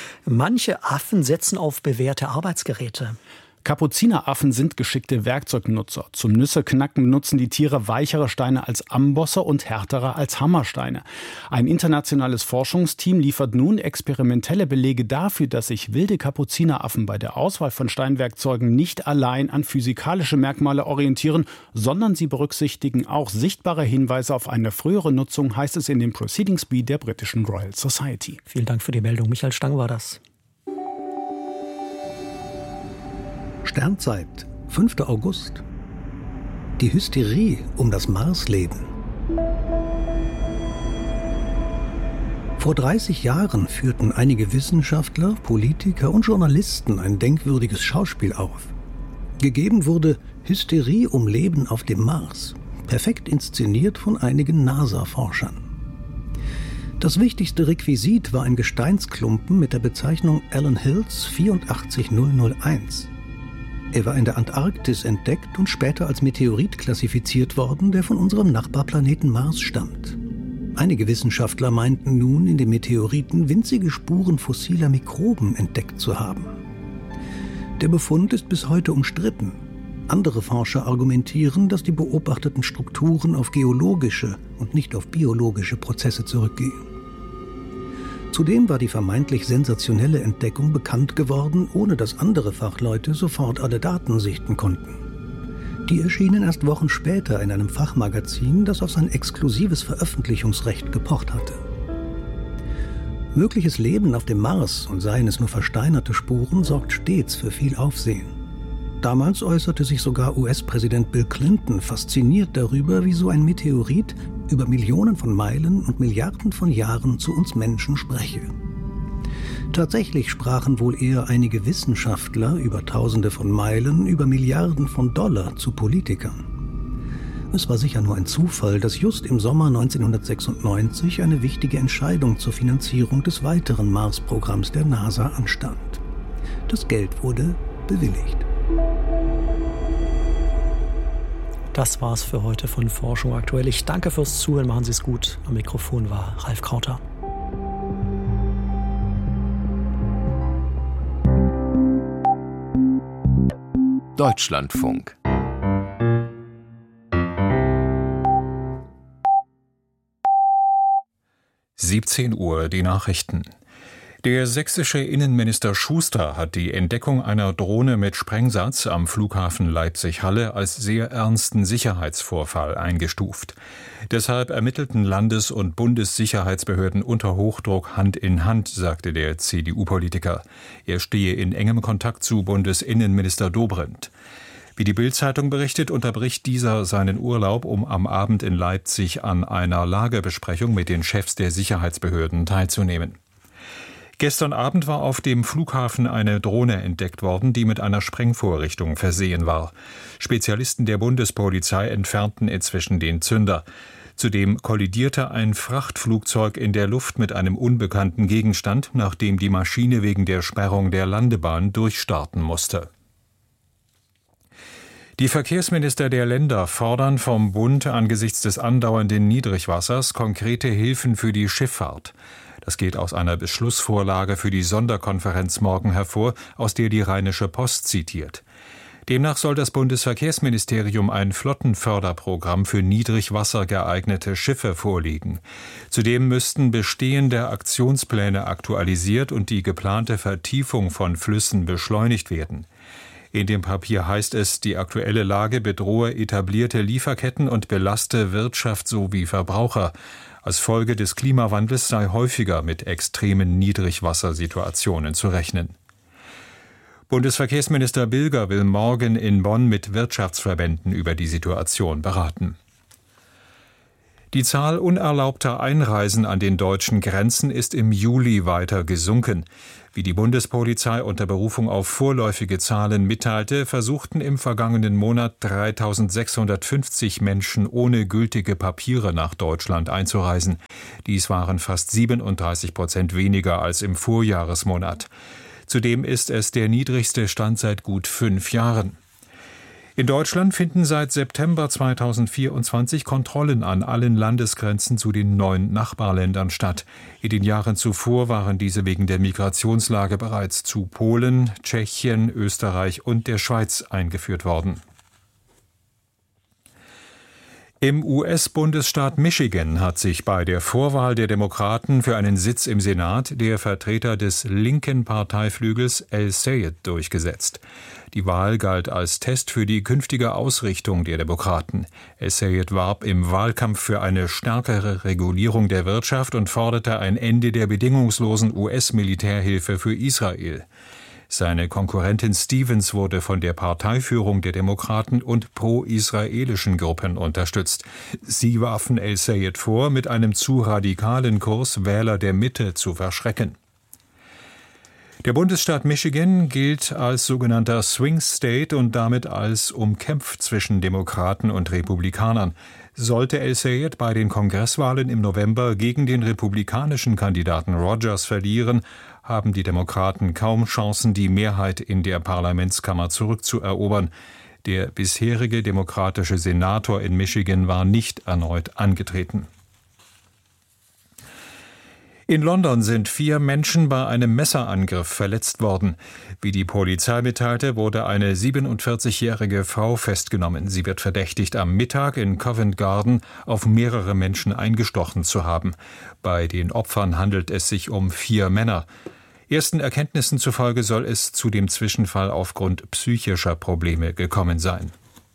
[SPEAKER 3] Manche Affen setzen auf bewährte Arbeitsgeräte.
[SPEAKER 10] Kapuzineraffen sind geschickte Werkzeugnutzer. Zum Nüsseknacken benutzen die Tiere weichere Steine als Ambosse und härtere als Hammersteine. Ein internationales Forschungsteam liefert nun experimentelle Belege dafür, dass sich wilde Kapuzineraffen bei der Auswahl von Steinwerkzeugen nicht allein an physikalische Merkmale orientieren, sondern sie berücksichtigen auch sichtbare Hinweise auf eine frühere Nutzung, heißt es in dem Proceedings B der britischen Royal Society.
[SPEAKER 3] Vielen Dank für die Meldung. Michael Stang war das.
[SPEAKER 11] Sternzeit, 5. August. Die Hysterie um das Marsleben. Vor 30 Jahren führten einige Wissenschaftler, Politiker und Journalisten ein denkwürdiges Schauspiel auf. Gegeben wurde Hysterie um Leben auf dem Mars, perfekt inszeniert von einigen NASA-Forschern. Das wichtigste Requisit war ein Gesteinsklumpen mit der Bezeichnung Alan Hills 84001. Er war in der Antarktis entdeckt und später als Meteorit klassifiziert worden, der von unserem Nachbarplaneten Mars stammt. Einige Wissenschaftler meinten nun, in dem Meteoriten winzige Spuren fossiler Mikroben entdeckt zu haben. Der Befund ist bis heute umstritten. Andere Forscher argumentieren, dass die beobachteten Strukturen auf geologische und nicht auf biologische Prozesse zurückgehen. Zudem war die vermeintlich sensationelle Entdeckung bekannt geworden, ohne dass andere Fachleute sofort alle Daten sichten konnten. Die erschienen erst Wochen später in einem Fachmagazin, das auf sein exklusives Veröffentlichungsrecht gepocht hatte. Mögliches Leben auf dem Mars, und seien es nur versteinerte Spuren, sorgt stets für viel Aufsehen. Damals äußerte sich sogar US-Präsident Bill Clinton fasziniert darüber, wie so ein Meteorit über Millionen von Meilen und Milliarden von Jahren zu uns Menschen spreche. Tatsächlich sprachen wohl eher einige Wissenschaftler über Tausende von Meilen, über Milliarden von Dollar zu Politikern. Es war sicher nur ein Zufall, dass just im Sommer 1996 eine wichtige Entscheidung zur Finanzierung des weiteren Mars-Programms der NASA anstand. Das Geld wurde bewilligt.
[SPEAKER 3] Das war's für heute von Forschung aktuell. Ich danke fürs Zuhören, machen Sie es gut. Am Mikrofon war Ralf Krauter.
[SPEAKER 12] Deutschlandfunk.
[SPEAKER 2] Uhr, die Nachrichten. Der sächsische Innenminister Schuster hat die Entdeckung einer Drohne mit Sprengsatz am Flughafen Leipzig-Halle als sehr ernsten Sicherheitsvorfall eingestuft. Deshalb ermittelten Landes- und Bundessicherheitsbehörden unter Hochdruck Hand in Hand, sagte der CDU-Politiker. Er stehe in engem Kontakt zu Bundesinnenminister Dobrindt. Wie die Bild-Zeitung berichtet, unterbricht dieser seinen Urlaub, um am Abend in Leipzig an einer Lagebesprechung mit den Chefs der Sicherheitsbehörden teilzunehmen. Gestern Abend war auf dem Flughafen eine Drohne entdeckt worden, die mit einer Sprengvorrichtung versehen war. Spezialisten der Bundespolizei entfernten inzwischen den Zünder. Zudem kollidierte ein Frachtflugzeug in der Luft mit einem unbekannten Gegenstand, nachdem die Maschine wegen der Sperrung der Landebahn durchstarten musste. Die Verkehrsminister der Länder fordern vom Bund angesichts des andauernden Niedrigwassers konkrete Hilfen für die Schifffahrt. Das geht aus einer Beschlussvorlage für die Sonderkonferenz morgen hervor, aus der die Rheinische Post zitiert. Demnach soll das Bundesverkehrsministerium ein Flottenförderprogramm für Niedrigwasser geeignete Schiffe vorlegen. Zudem müssten bestehende Aktionspläne aktualisiert und die geplante Vertiefung von Flüssen beschleunigt werden. In dem Papier heißt es, die aktuelle Lage bedrohe etablierte Lieferketten und belaste Wirtschaft sowie Verbraucher. Als Folge des Klimawandels sei häufiger mit extremen Niedrigwassersituationen zu rechnen. Bundesverkehrsminister Bilger will morgen in Bonn mit Wirtschaftsverbänden über die Situation beraten. Die Zahl unerlaubter Einreisen an den deutschen Grenzen ist im Juli weiter gesunken. Wie die Bundespolizei unter Berufung auf vorläufige Zahlen mitteilte, versuchten im vergangenen Monat 3.650 Menschen ohne gültige Papiere nach Deutschland einzureisen. Dies waren fast 37% weniger als im Vorjahresmonat. Zudem ist es der niedrigste Stand seit gut 5 Jahren. In Deutschland finden seit September 2024 Kontrollen an allen Landesgrenzen zu den 9 Nachbarländern statt. In den Jahren zuvor waren diese wegen der Migrationslage bereits zu Polen, Tschechien, Österreich und der Schweiz eingeführt worden. Im US-Bundesstaat Michigan hat sich bei der Vorwahl der Demokraten für einen Sitz im Senat der Vertreter des linken Parteiflügels Al Sayed durchgesetzt. Die Wahl galt als Test für die künftige Ausrichtung der Demokraten. Al Sayed warb im Wahlkampf für eine stärkere Regulierung der Wirtschaft und forderte ein Ende der bedingungslosen US-Militärhilfe für Israel. Seine Konkurrentin Stevens wurde von der Parteiführung der Demokraten und pro-israelischen Gruppen unterstützt. Sie warfen Al Sayed vor, mit einem zu radikalen Kurs Wähler der Mitte zu verschrecken. Der Bundesstaat Michigan gilt als sogenannter Swing State und damit als umkämpft zwischen Demokraten und Republikanern. Sollte Al Sayed bei den Kongresswahlen im November gegen den republikanischen Kandidaten Rogers verlieren, haben die Demokraten kaum Chancen, die Mehrheit in der Parlamentskammer zurückzuerobern. Der bisherige demokratische Senator in Michigan war nicht erneut angetreten. In London sind 4 Menschen bei einem Messerangriff verletzt worden. Wie die Polizei mitteilte, wurde eine 47-jährige Frau festgenommen. Sie wird verdächtigt, am Mittag in Covent Garden auf mehrere Menschen eingestochen zu haben. Bei den Opfern handelt es sich um 4 Männer. Ersten Erkenntnissen zufolge soll es zu dem Zwischenfall aufgrund psychischer Probleme gekommen sein.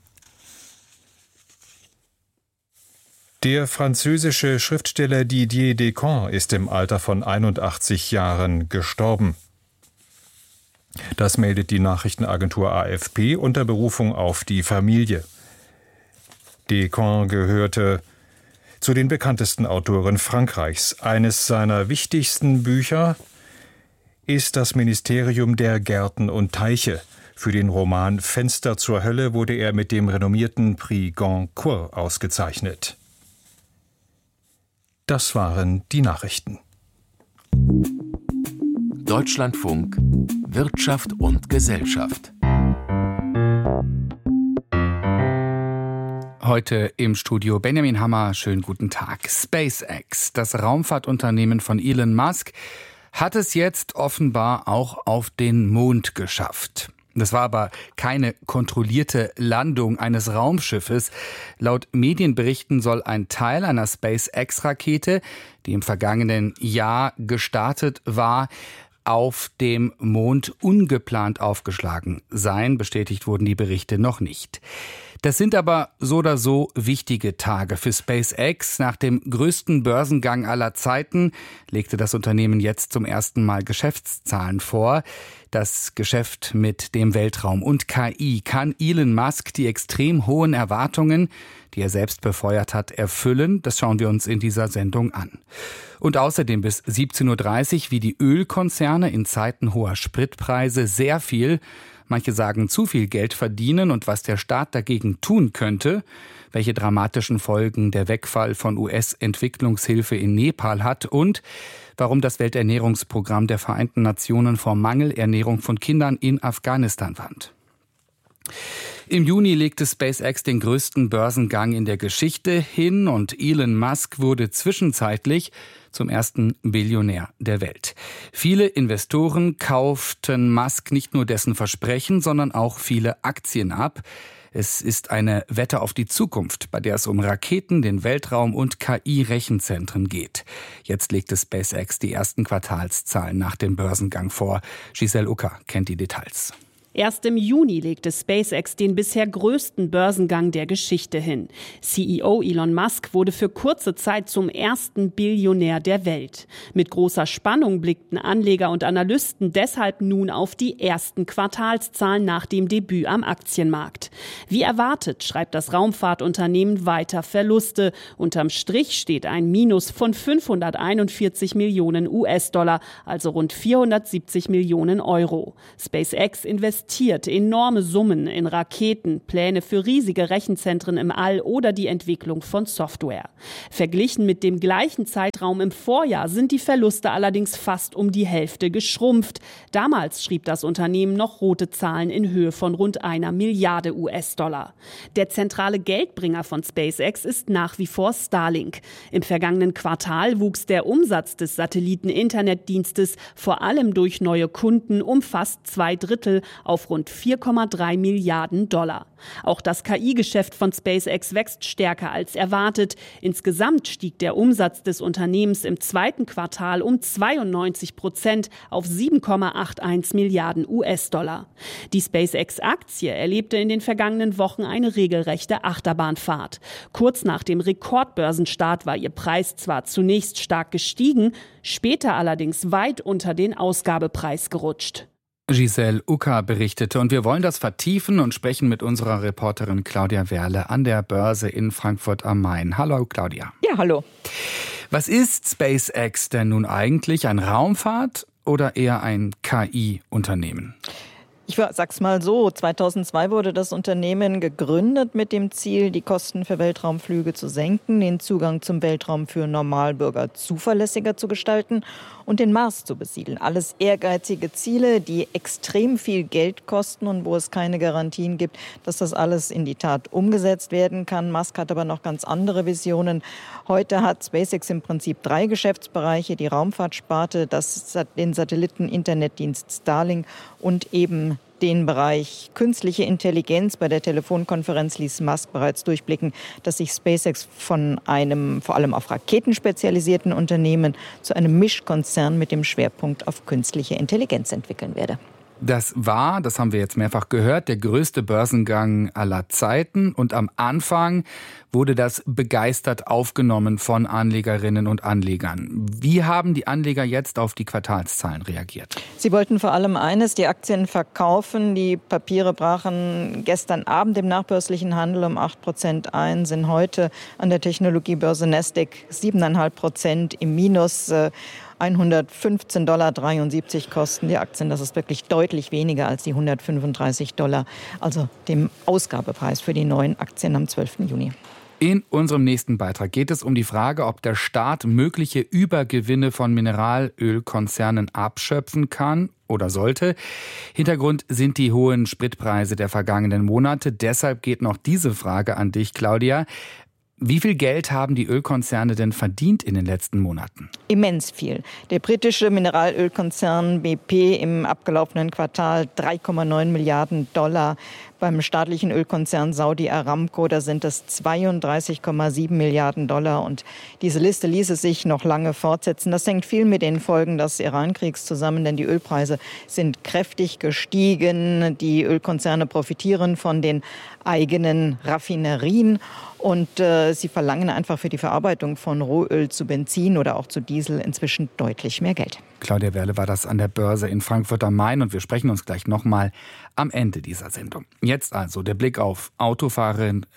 [SPEAKER 2] Der französische Schriftsteller Didier Descamps ist im Alter von 81 Jahren gestorben. Das meldet die Nachrichtenagentur AFP unter Berufung auf die Familie. Descamps gehörte zu den bekanntesten Autoren Frankreichs. Eines seiner wichtigsten Bücher ist das Ministerium der Gärten und Teiche. Für den Roman Fenster zur Hölle wurde er mit dem renommierten Prix Goncourt ausgezeichnet. Das waren die Nachrichten.
[SPEAKER 12] Deutschlandfunk Wirtschaft und Gesellschaft.
[SPEAKER 13] Heute im Studio Benjamin Hammer. Schönen guten Tag. SpaceX, das Raumfahrtunternehmen von Elon Musk, hat es jetzt offenbar auch auf den Mond geschafft. Das war aber keine kontrollierte Landung eines Raumschiffes. Laut Medienberichten soll ein Teil einer SpaceX-Rakete, die im vergangenen Jahr gestartet war, auf dem Mond ungeplant aufgeschlagen sein. Bestätigt wurden die Berichte noch nicht. Das sind aber so oder so wichtige Tage für SpaceX. Nach dem größten Börsengang aller Zeiten legte das Unternehmen jetzt zum ersten Mal Geschäftszahlen vor. Das Geschäft mit dem Weltraum und KI kann Elon Musk die extrem hohen Erwartungen, die er selbst befeuert hat, erfüllen. Das schauen wir uns in dieser Sendung an. Und außerdem bis 17.30 Uhr, wie die Ölkonzerne in Zeiten hoher Spritpreise sehr viel, manche sagen zu viel Geld verdienen und was der Staat dagegen tun könnte, welche dramatischen Folgen der Wegfall von US-Entwicklungshilfe in Nepal hat und warum das Welternährungsprogramm der Vereinten Nationen vor Mangelernährung von Kindern in Afghanistan warnt. Im Juni legte SpaceX den größten Börsengang in der Geschichte hin und Elon Musk wurde zwischenzeitlich zum ersten Billionär der Welt. Viele Investoren kauften Musk nicht nur dessen Versprechen, sondern auch viele Aktien ab. Es ist eine Wette auf die Zukunft, bei der es um Raketen, den Weltraum und KI-Rechenzentren geht. Jetzt legte SpaceX die ersten Quartalszahlen nach dem Börsengang vor. Giselle Ucker kennt die Details.
[SPEAKER 14] Erst im Juni legte SpaceX den bisher größten Börsengang der Geschichte hin. CEO Elon Musk wurde für kurze Zeit zum ersten Billionär der Welt. Mit großer Spannung blickten Anleger und Analysten deshalb nun auf die ersten Quartalszahlen nach dem Debüt am Aktienmarkt. Wie erwartet schreibt das Raumfahrtunternehmen weiter Verluste. Unterm Strich steht ein Minus von 541 Millionen US-Dollar, also rund 470 Millionen Euro. SpaceX investiert enorme Summen in Raketen, Pläne für riesige Rechenzentren im All oder die Entwicklung von Software. Verglichen mit dem gleichen Zeitraum im Vorjahr sind die Verluste allerdings fast um die Hälfte geschrumpft. Damals schrieb das Unternehmen noch rote Zahlen in Höhe von rund 1 Milliarde US-Dollar. Der zentrale Geldbringer von SpaceX ist nach wie vor Starlink. Im vergangenen Quartal wuchs der Umsatz des Satelliten-Internetdienstes vor allem durch neue Kunden um fast 2/3 auf rund 4,3 Milliarden Dollar. Auch das KI-Geschäft von SpaceX wächst stärker als erwartet. Insgesamt stieg der Umsatz des Unternehmens im zweiten Quartal um 92% auf 7,81 Milliarden US-Dollar. Die SpaceX-Aktie erlebte in den vergangenen Wochen eine regelrechte Achterbahnfahrt. Kurz nach dem Rekordbörsenstart war ihr Preis zwar zunächst stark gestiegen, später allerdings weit unter den Ausgabepreis gerutscht.
[SPEAKER 13] Giselle Ucker berichtete und wir wollen das vertiefen und sprechen mit unserer Reporterin Claudia Werle an der Börse in Frankfurt am Main. Hallo Claudia.
[SPEAKER 15] Ja, hallo.
[SPEAKER 13] Was ist SpaceX denn nun eigentlich? Ein Raumfahrt- oder eher ein KI-Unternehmen?
[SPEAKER 15] Ich sag's mal so, 2002 wurde das Unternehmen gegründet mit dem Ziel, die Kosten für Weltraumflüge zu senken, den Zugang zum Weltraum für Normalbürger zuverlässiger zu gestalten und den Mars zu besiedeln. Alles ehrgeizige Ziele, die extrem viel Geld kosten und wo es keine Garantien gibt, dass das alles in die Tat umgesetzt werden kann. Musk hat aber noch ganz andere Visionen. Heute hat SpaceX im Prinzip 3 Geschäftsbereiche, die Raumfahrtsparte, den Satelliten-Internetdienst Starlink und eben den Bereich künstliche Intelligenz. Bei der Telefonkonferenz ließ Musk bereits durchblicken, dass sich SpaceX von einem vor allem auf Raketen spezialisierten Unternehmen zu einem Mischkonzern mit dem Schwerpunkt auf künstliche Intelligenz entwickeln werde.
[SPEAKER 13] Das haben wir jetzt mehrfach gehört, der größte Börsengang aller Zeiten. Und am Anfang wurde das begeistert aufgenommen von Anlegerinnen und Anlegern. Wie haben die Anleger jetzt auf die Quartalszahlen reagiert?
[SPEAKER 15] Sie wollten vor allem eines, die Aktien verkaufen. Die Papiere brachen gestern Abend im nachbörslichen Handel um 8% ein, sind heute an der Technologiebörse Nasdaq 7,5% im Minus. $115,73 kosten die Aktien. Das ist wirklich deutlich weniger als die $135, also dem Ausgabepreis für die neuen Aktien am 12. Juni.
[SPEAKER 13] In unserem nächsten Beitrag geht es um die Frage, ob der Staat mögliche Übergewinne von Mineralölkonzernen abschöpfen kann oder sollte. Hintergrund sind die hohen Spritpreise der vergangenen Monate. Deshalb geht noch diese Frage an dich, Claudia. Wie viel Geld haben die Ölkonzerne denn verdient in den letzten Monaten?
[SPEAKER 15] Immens viel. Der britische Mineralölkonzern BP im abgelaufenen Quartal $3,9 Milliarden. Beim staatlichen Ölkonzern Saudi Aramco, da sind es $32,7 Milliarden. Und diese Liste ließe sich noch lange fortsetzen. Das hängt viel mit den Folgen des Iran-Kriegs zusammen, denn die Ölpreise sind kräftig gestiegen. Die Ölkonzerne profitieren von den eigenen Raffinerien und sie verlangen einfach für die Verarbeitung von Rohöl zu Benzin oder auch zu Diesel inzwischen deutlich mehr Geld.
[SPEAKER 13] Claudia Werle war das an der Börse in Frankfurt am Main und wir sprechen uns gleich nochmal am Ende dieser Sendung. Jetzt also der Blick auf Autofahrerinnen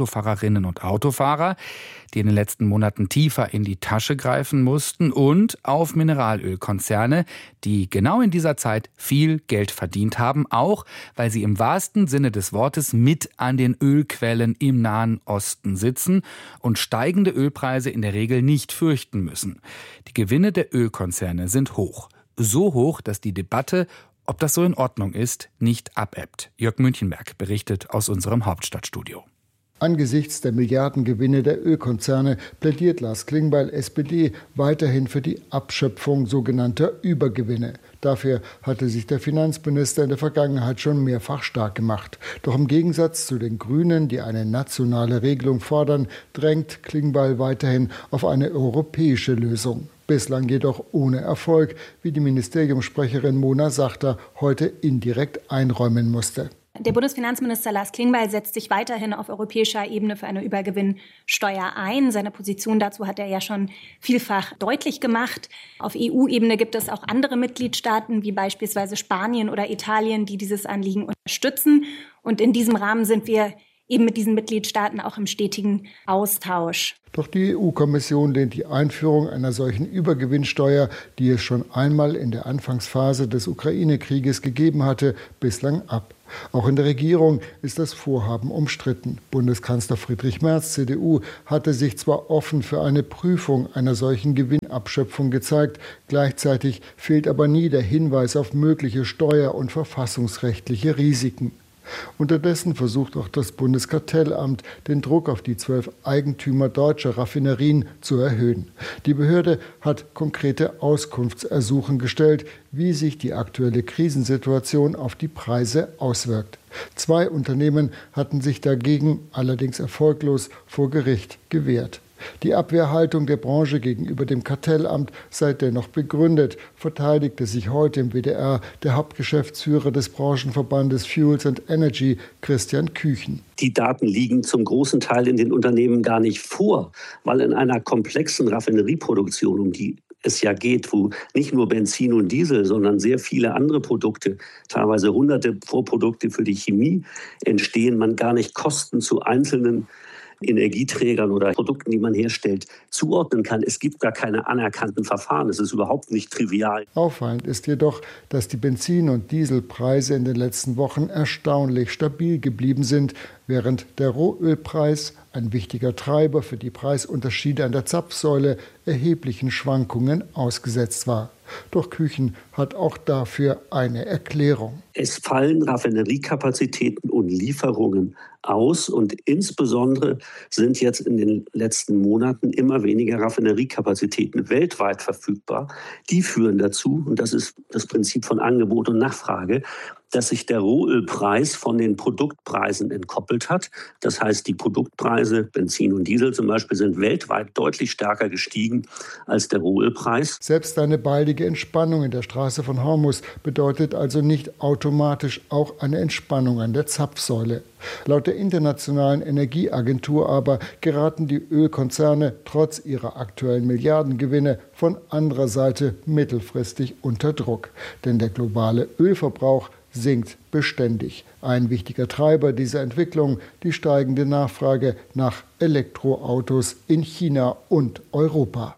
[SPEAKER 13] und Autofahrer, die in den letzten Monaten tiefer in die Tasche greifen mussten, und auf Mineralölkonzerne, die genau in dieser Zeit viel Geld verdient haben, auch weil sie im wahrsten Sinne des Wortes mit an den Ölquellen im Nahen Osten sitzen und steigende Ölpreise in der Regel nicht fürchten müssen. Die Gewinne der Ölkonzerne sind hoch. So hoch, dass die Debatte, ob das so in Ordnung ist, nicht abebbt. Jörg Münchenberg berichtet aus unserem Hauptstadtstudio.
[SPEAKER 16] Angesichts der Milliardengewinne der Ölkonzerne plädiert Lars Klingbeil, SPD, weiterhin für die Abschöpfung sogenannter Übergewinne. Dafür hatte sich der Finanzminister in der Vergangenheit schon mehrfach stark gemacht. Doch im Gegensatz zu den Grünen, die eine nationale Regelung fordern, drängt Klingbeil weiterhin auf eine europäische Lösung. Bislang jedoch ohne Erfolg, wie die Ministeriumssprecherin Mona Sachter heute indirekt einräumen musste.
[SPEAKER 17] Der Bundesfinanzminister Lars Klingbeil setzt sich weiterhin auf europäischer Ebene für eine Übergewinnsteuer ein. Seine Position dazu hat er ja schon vielfach deutlich gemacht. Auf EU-Ebene gibt es auch andere Mitgliedstaaten, wie beispielsweise Spanien oder Italien, die dieses Anliegen unterstützen. Und in diesem Rahmen sind wir eben mit diesen Mitgliedstaaten auch im stetigen Austausch.
[SPEAKER 16] Doch die EU-Kommission lehnt die Einführung einer solchen Übergewinnsteuer, die es schon einmal in der Anfangsphase des Ukraine-Krieges gegeben hatte, bislang ab. Auch in der Regierung ist das Vorhaben umstritten. Bundeskanzler Friedrich Merz, CDU, hatte sich zwar offen für eine Prüfung einer solchen Gewinnabschöpfung gezeigt, gleichzeitig fehlt aber nie der Hinweis auf mögliche steuer- und verfassungsrechtliche Risiken. Unterdessen versucht auch das Bundeskartellamt, den Druck auf die 12 Eigentümer deutscher Raffinerien zu erhöhen. Die Behörde hat konkrete Auskunftsersuchen gestellt, wie sich die aktuelle Krisensituation auf die Preise auswirkt. 2 Unternehmen hatten sich dagegen, allerdings erfolglos, vor Gericht gewehrt. Die Abwehrhaltung der Branche gegenüber dem Kartellamt sei dennoch begründet, verteidigte sich heute im WDR der Hauptgeschäftsführer des Branchenverbandes Fuels and Energy, Christian Küchen.
[SPEAKER 18] Die Daten liegen zum großen Teil in den Unternehmen gar nicht vor, weil in einer komplexen Raffinerieproduktion, um die es ja geht, wo nicht nur Benzin und Diesel, sondern sehr viele andere Produkte, teilweise hunderte Vorprodukte für die Chemie entstehen, man gar nicht Kosten zu einzelnen Energieträgern oder Produkten, die man herstellt, zuordnen kann. Es gibt gar keine anerkannten Verfahren. Es ist überhaupt nicht trivial.
[SPEAKER 16] Auffallend ist jedoch, dass die Benzin- und Dieselpreise in den letzten Wochen erstaunlich stabil geblieben sind, während der Rohölpreis, ein wichtiger Treiber für die Preisunterschiede an der Zapfsäule, erheblichen Schwankungen ausgesetzt war. Doch Küchen hat auch dafür eine Erklärung.
[SPEAKER 18] Es fallen Raffineriekapazitäten und Lieferungen aus und insbesondere sind jetzt in den letzten Monaten immer weniger Raffineriekapazitäten weltweit verfügbar. Die führen dazu, und das ist das Prinzip von Angebot und Nachfrage, dass sich der Rohölpreis von den Produktpreisen entkoppelt hat. Das heißt, die Produktpreise, Benzin und Diesel zum Beispiel, sind weltweit deutlich stärker gestiegen als der Rohölpreis.
[SPEAKER 16] Selbst eine baldige Entspannung in der Straße von Hormuz bedeutet also nicht automatisch auch eine Entspannung an der Zapfsäule. Laut der Internationalen Energieagentur aber geraten die Ölkonzerne trotz ihrer aktuellen Milliardengewinne von anderer Seite mittelfristig unter Druck. Denn der globale Ölverbrauch sinkt beständig. Ein wichtiger Treiber dieser Entwicklung, die steigende Nachfrage nach Elektroautos in China und Europa.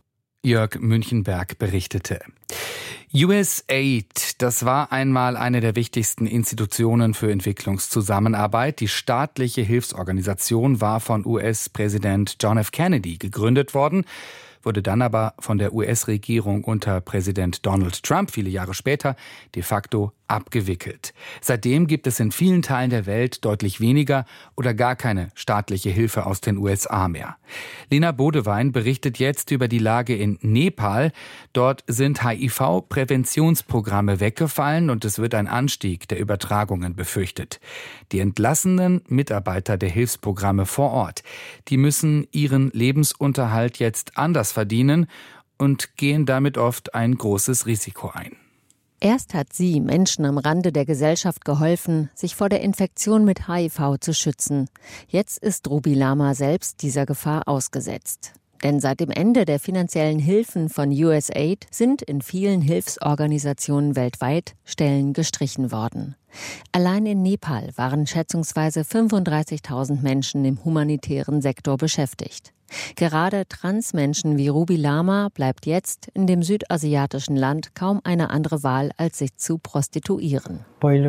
[SPEAKER 13] Jörg Münchenberg berichtete. USAID, das war einmal eine der wichtigsten Institutionen für Entwicklungszusammenarbeit. Die staatliche Hilfsorganisation war von US-Präsident John F. Kennedy gegründet worden, wurde dann aber von der US-Regierung unter Präsident Donald Trump viele Jahre später de facto abgewickelt. Seitdem gibt es in vielen Teilen der Welt deutlich weniger oder gar keine staatliche Hilfe aus den USA mehr. Lena Bodewein berichtet jetzt über die Lage in Nepal. Dort sind HIV-Präventionsprogramme weggefallen und es wird ein Anstieg der Übertragungen befürchtet. Die entlassenen Mitarbeiter der Hilfsprogramme vor Ort, die müssen ihren Lebensunterhalt jetzt anders verdienen und gehen damit oft ein großes Risiko ein.
[SPEAKER 1] Erst hat sie Menschen am Rande der Gesellschaft geholfen, sich vor der Infektion mit HIV zu schützen. Jetzt ist Ruby Lama selbst dieser Gefahr ausgesetzt. Denn seit dem Ende der finanziellen Hilfen von USAID sind in vielen Hilfsorganisationen weltweit Stellen gestrichen worden. Allein in Nepal waren schätzungsweise 35.000 Menschen im humanitären Sektor beschäftigt. Gerade Transmenschen wie Ruby Lama bleibt jetzt in dem südasiatischen Land kaum eine andere Wahl, als sich zu prostituieren.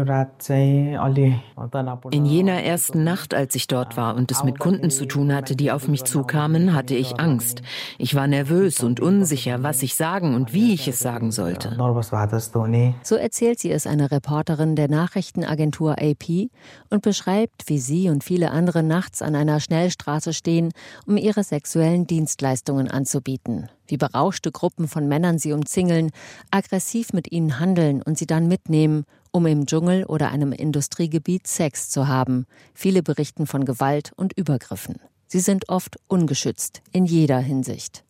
[SPEAKER 19] In jener ersten Nacht, als ich dort war und es mit Kunden zu tun hatte, die auf mich zukamen, hatte ich Angst. Ich war nervös und unsicher, was ich sagen und wie ich es sagen sollte.
[SPEAKER 1] So erzählt sie es einer Reporterin der Nachrichtenagentur AP und beschreibt, wie sie und viele andere nachts an einer Schnellstraße stehen, um ihre sexuellen Dienstleistungen anzubieten. Wie berauschte Gruppen von Männern sie umzingeln, aggressiv mit ihnen handeln und sie dann mitnehmen, um im Dschungel oder einem Industriegebiet Sex zu haben. Viele berichten von Gewalt und Übergriffen. Sie sind oft ungeschützt, in jeder Hinsicht.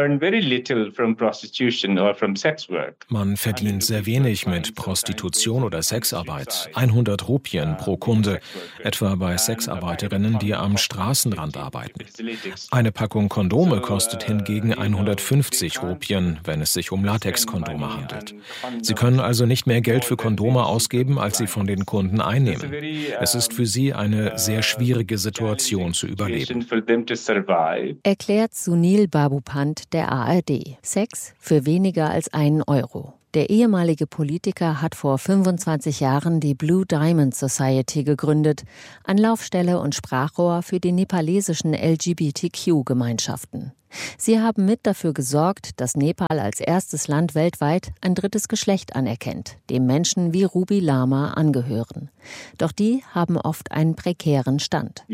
[SPEAKER 20] Man verdient sehr wenig mit Prostitution oder Sexarbeit. 100 Rupien pro Kunde, etwa bei Sexarbeiterinnen, die am Straßenrand arbeiten. Eine Packung Kondome kostet hingegen 150 Rupien, wenn es sich um Latexkondome handelt. Sie können also nicht mehr Geld für Kondome ausgeben, als sie von den Kunden einnehmen. Es ist für sie eine sehr schwierige Situation zu überleben.
[SPEAKER 1] Erklärt Sunil Babupant der ARD. Sex für weniger als €1. Der ehemalige Politiker hat vor 25 Jahren die Blue Diamond Society gegründet, Anlaufstelle und Sprachrohr für die nepalesischen LGBTQ-Gemeinschaften. Sie haben mit dafür gesorgt, dass Nepal als erstes Land weltweit ein drittes Geschlecht anerkennt, dem Menschen wie Ruby Lama angehören. Doch die haben oft einen prekären Stand.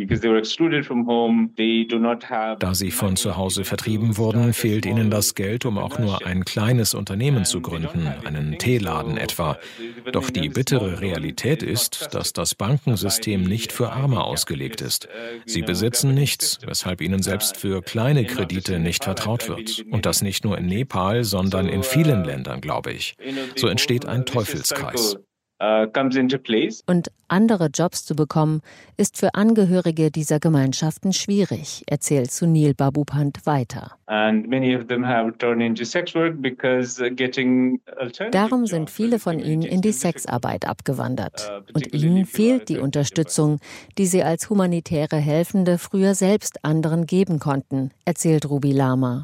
[SPEAKER 20] Da sie von zu Hause vertrieben wurden, fehlt ihnen das Geld, um auch nur ein kleines Unternehmen zu gründen, einen Teeladen etwa. Doch die bittere Realität ist, dass das Bankensystem nicht für Arme ausgelegt ist. Sie besitzen nichts, weshalb ihnen selbst für kleine Kredite nicht vertraut wird. Und das nicht nur in Nepal, sondern in vielen Ländern, glaube ich. So entsteht ein Teufelskreis.
[SPEAKER 1] Und andere Jobs zu bekommen, ist für Angehörige dieser Gemeinschaften schwierig, erzählt Sunil Babupant weiter. Darum sind viele von ihnen in die Sexarbeit abgewandert. Und ihnen fehlt die Unterstützung, die sie als humanitäre Helfende früher selbst anderen geben konnten, erzählt Ruby Lama.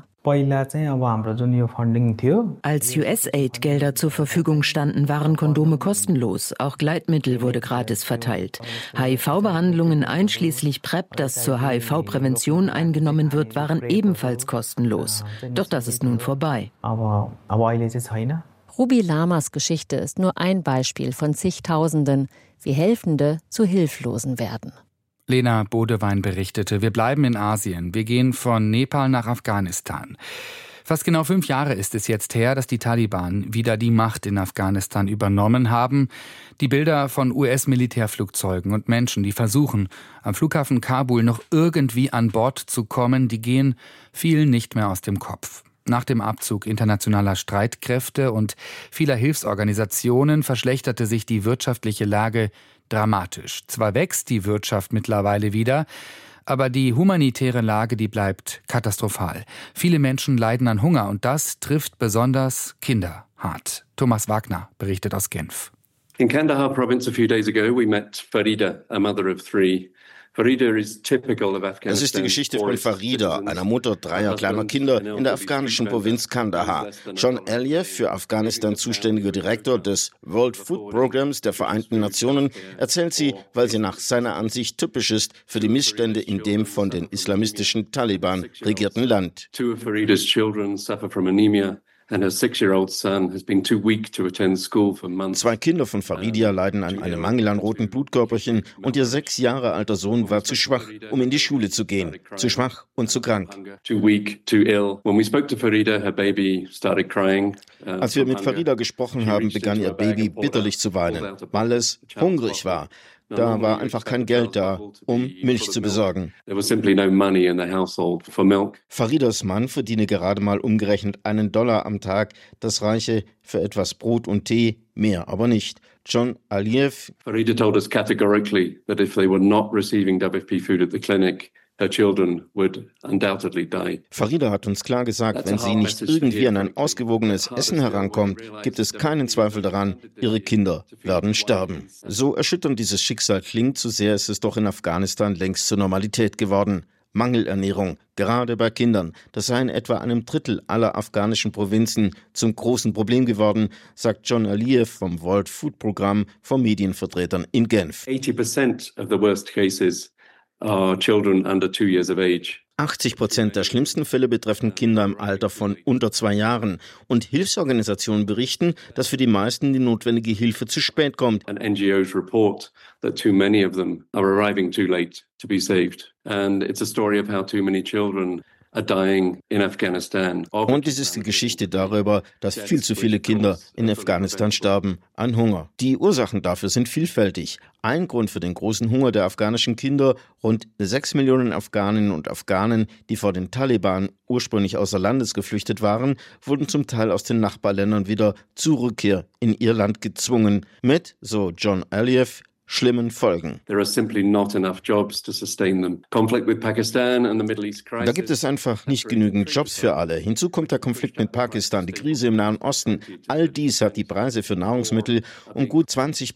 [SPEAKER 19] Als USAID-Gelder zur Verfügung standen, waren Kondome kostenlos. Auch Gleitmittel wurde gratis verteilt. HIV-Behandlungen einschließlich PrEP, das zur HIV-Prävention eingenommen wird, waren ebenfalls kostenlos. Doch das ist nun vorbei.
[SPEAKER 1] Ruby Lamas Geschichte ist nur ein Beispiel von zigtausenden, wie Helfende zu Hilflosen werden.
[SPEAKER 13] Lena Bodewein berichtete, wir bleiben in Asien. Wir gehen von Nepal nach Afghanistan. Fast genau 5 Jahre ist es jetzt her, dass die Taliban wieder die Macht in Afghanistan übernommen haben. Die Bilder von US-Militärflugzeugen und Menschen, die versuchen, am Flughafen Kabul noch irgendwie an Bord zu kommen, die gehen vielen nicht mehr aus dem Kopf. Nach dem Abzug internationaler Streitkräfte und vieler Hilfsorganisationen verschlechterte sich die wirtschaftliche Lage dramatisch. Zwar wächst die Wirtschaft mittlerweile wieder, aber die humanitäre Lage, die bleibt katastrophal. Viele Menschen leiden an Hunger und das trifft besonders Kinder hart. Thomas Wagner berichtet aus Genf.
[SPEAKER 21] In Kandahar province a few days ago we met Farida, a mother of 3. Es ist die Geschichte von Farida, einer Mutter 3 kleiner Kinder in der afghanischen Provinz Kandahar. John Aliyev, für Afghanistan zuständiger Direktor des World Food Programs der Vereinten Nationen, erzählt sie, weil sie nach seiner Ansicht typisch ist für die Missstände in dem von den islamistischen Taliban regierten Land.
[SPEAKER 22] And her 6-year-old son has been too weak to attend school for months.
[SPEAKER 21] 2 Kinder von Faridia leiden an einem Mangel an roten Blutkörperchen und ihr 6 Jahre alter Sohn war zu schwach, um in die Schule zu gehen. Zu schwach und zu krank.
[SPEAKER 22] Too weak, too ill. When we spoke to Farida, her baby started crying.
[SPEAKER 21] Als wir mit Farida gesprochen haben, begann ihr Baby bitterlich zu weinen, weil es hungrig war. Da war einfach kein Geld da, um Milch zu besorgen. Faridas Mann verdiene gerade mal umgerechnet $1 am Tag. Das reiche für etwas Brot und Tee, mehr aber nicht. John Aliyev.
[SPEAKER 22] Farida told us categorically that if they were not receiving WFP food at the clinic, her children would undoubtedly die.
[SPEAKER 21] Farida hat uns klar gesagt, wenn sie nicht irgendwie an ein ausgewogenes Essen herankommt, gibt es keinen Zweifel daran, ihre Kinder werden sterben. So erschütternd dieses Schicksal klingt, so sehr ist es doch in Afghanistan längst zur Normalität geworden. Mangelernährung, gerade bei Kindern, das sei in etwa einem Drittel aller afghanischen Provinzen zum großen Problem geworden, sagt John Aliyev vom World Food Programm vor Medienvertretern in Genf.
[SPEAKER 22] 80% of the worst cases are children under 2 years of age.
[SPEAKER 21] 80% der schlimmsten Fälle betreffen Kinder im Alter von unter 2 Jahren. Und Hilfsorganisationen berichten, dass für die meisten die notwendige Hilfe zu spät kommt.
[SPEAKER 22] And NGOs report that too many of them are arriving too late to be saved. And it's a story of how too many children are dying in Afghanistan.
[SPEAKER 21] Und es ist die Geschichte darüber, dass viel zu viele Kinder in Afghanistan sterben an Hunger. Die Ursachen dafür sind vielfältig. Ein Grund für den großen Hunger der afghanischen Kinder: rund 6 Millionen Afghaninnen und Afghanen, die vor den Taliban ursprünglich außer Landes geflüchtet waren, wurden zum Teil aus den Nachbarländern wieder zur Rückkehr in ihr Land gezwungen. Mit, so John Aliyev, schlimmen Folgen.
[SPEAKER 22] There are simply not enough jobs to sustain them. Conflict with Pakistan and the Middle East crisis.
[SPEAKER 21] Da gibt es einfach nicht genügend Jobs für alle. Hinzu kommt der Konflikt mit Pakistan, die Krise im Nahen Osten. All dies hat die Preise für Nahrungsmittel um gut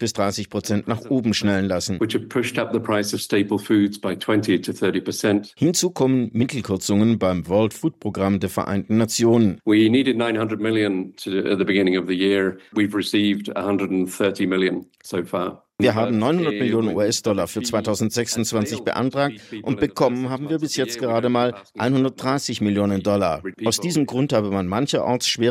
[SPEAKER 21] 20-30% nach oben schnellen lassen.
[SPEAKER 22] Which have pushed up the price of staple foods by 20-30%.
[SPEAKER 21] Hinzu kommen Mittelkürzungen beim World Food Programm der Vereinten Nationen.
[SPEAKER 22] We needed 900 million at the beginning of the year. We've received 130 million so far.
[SPEAKER 21] Wir haben 900 Millionen US-Dollar für 2026 beantragt und bekommen haben wir bis jetzt gerade mal 130 Millionen Dollar. Aus diesem Grund habe man mancherorts schwere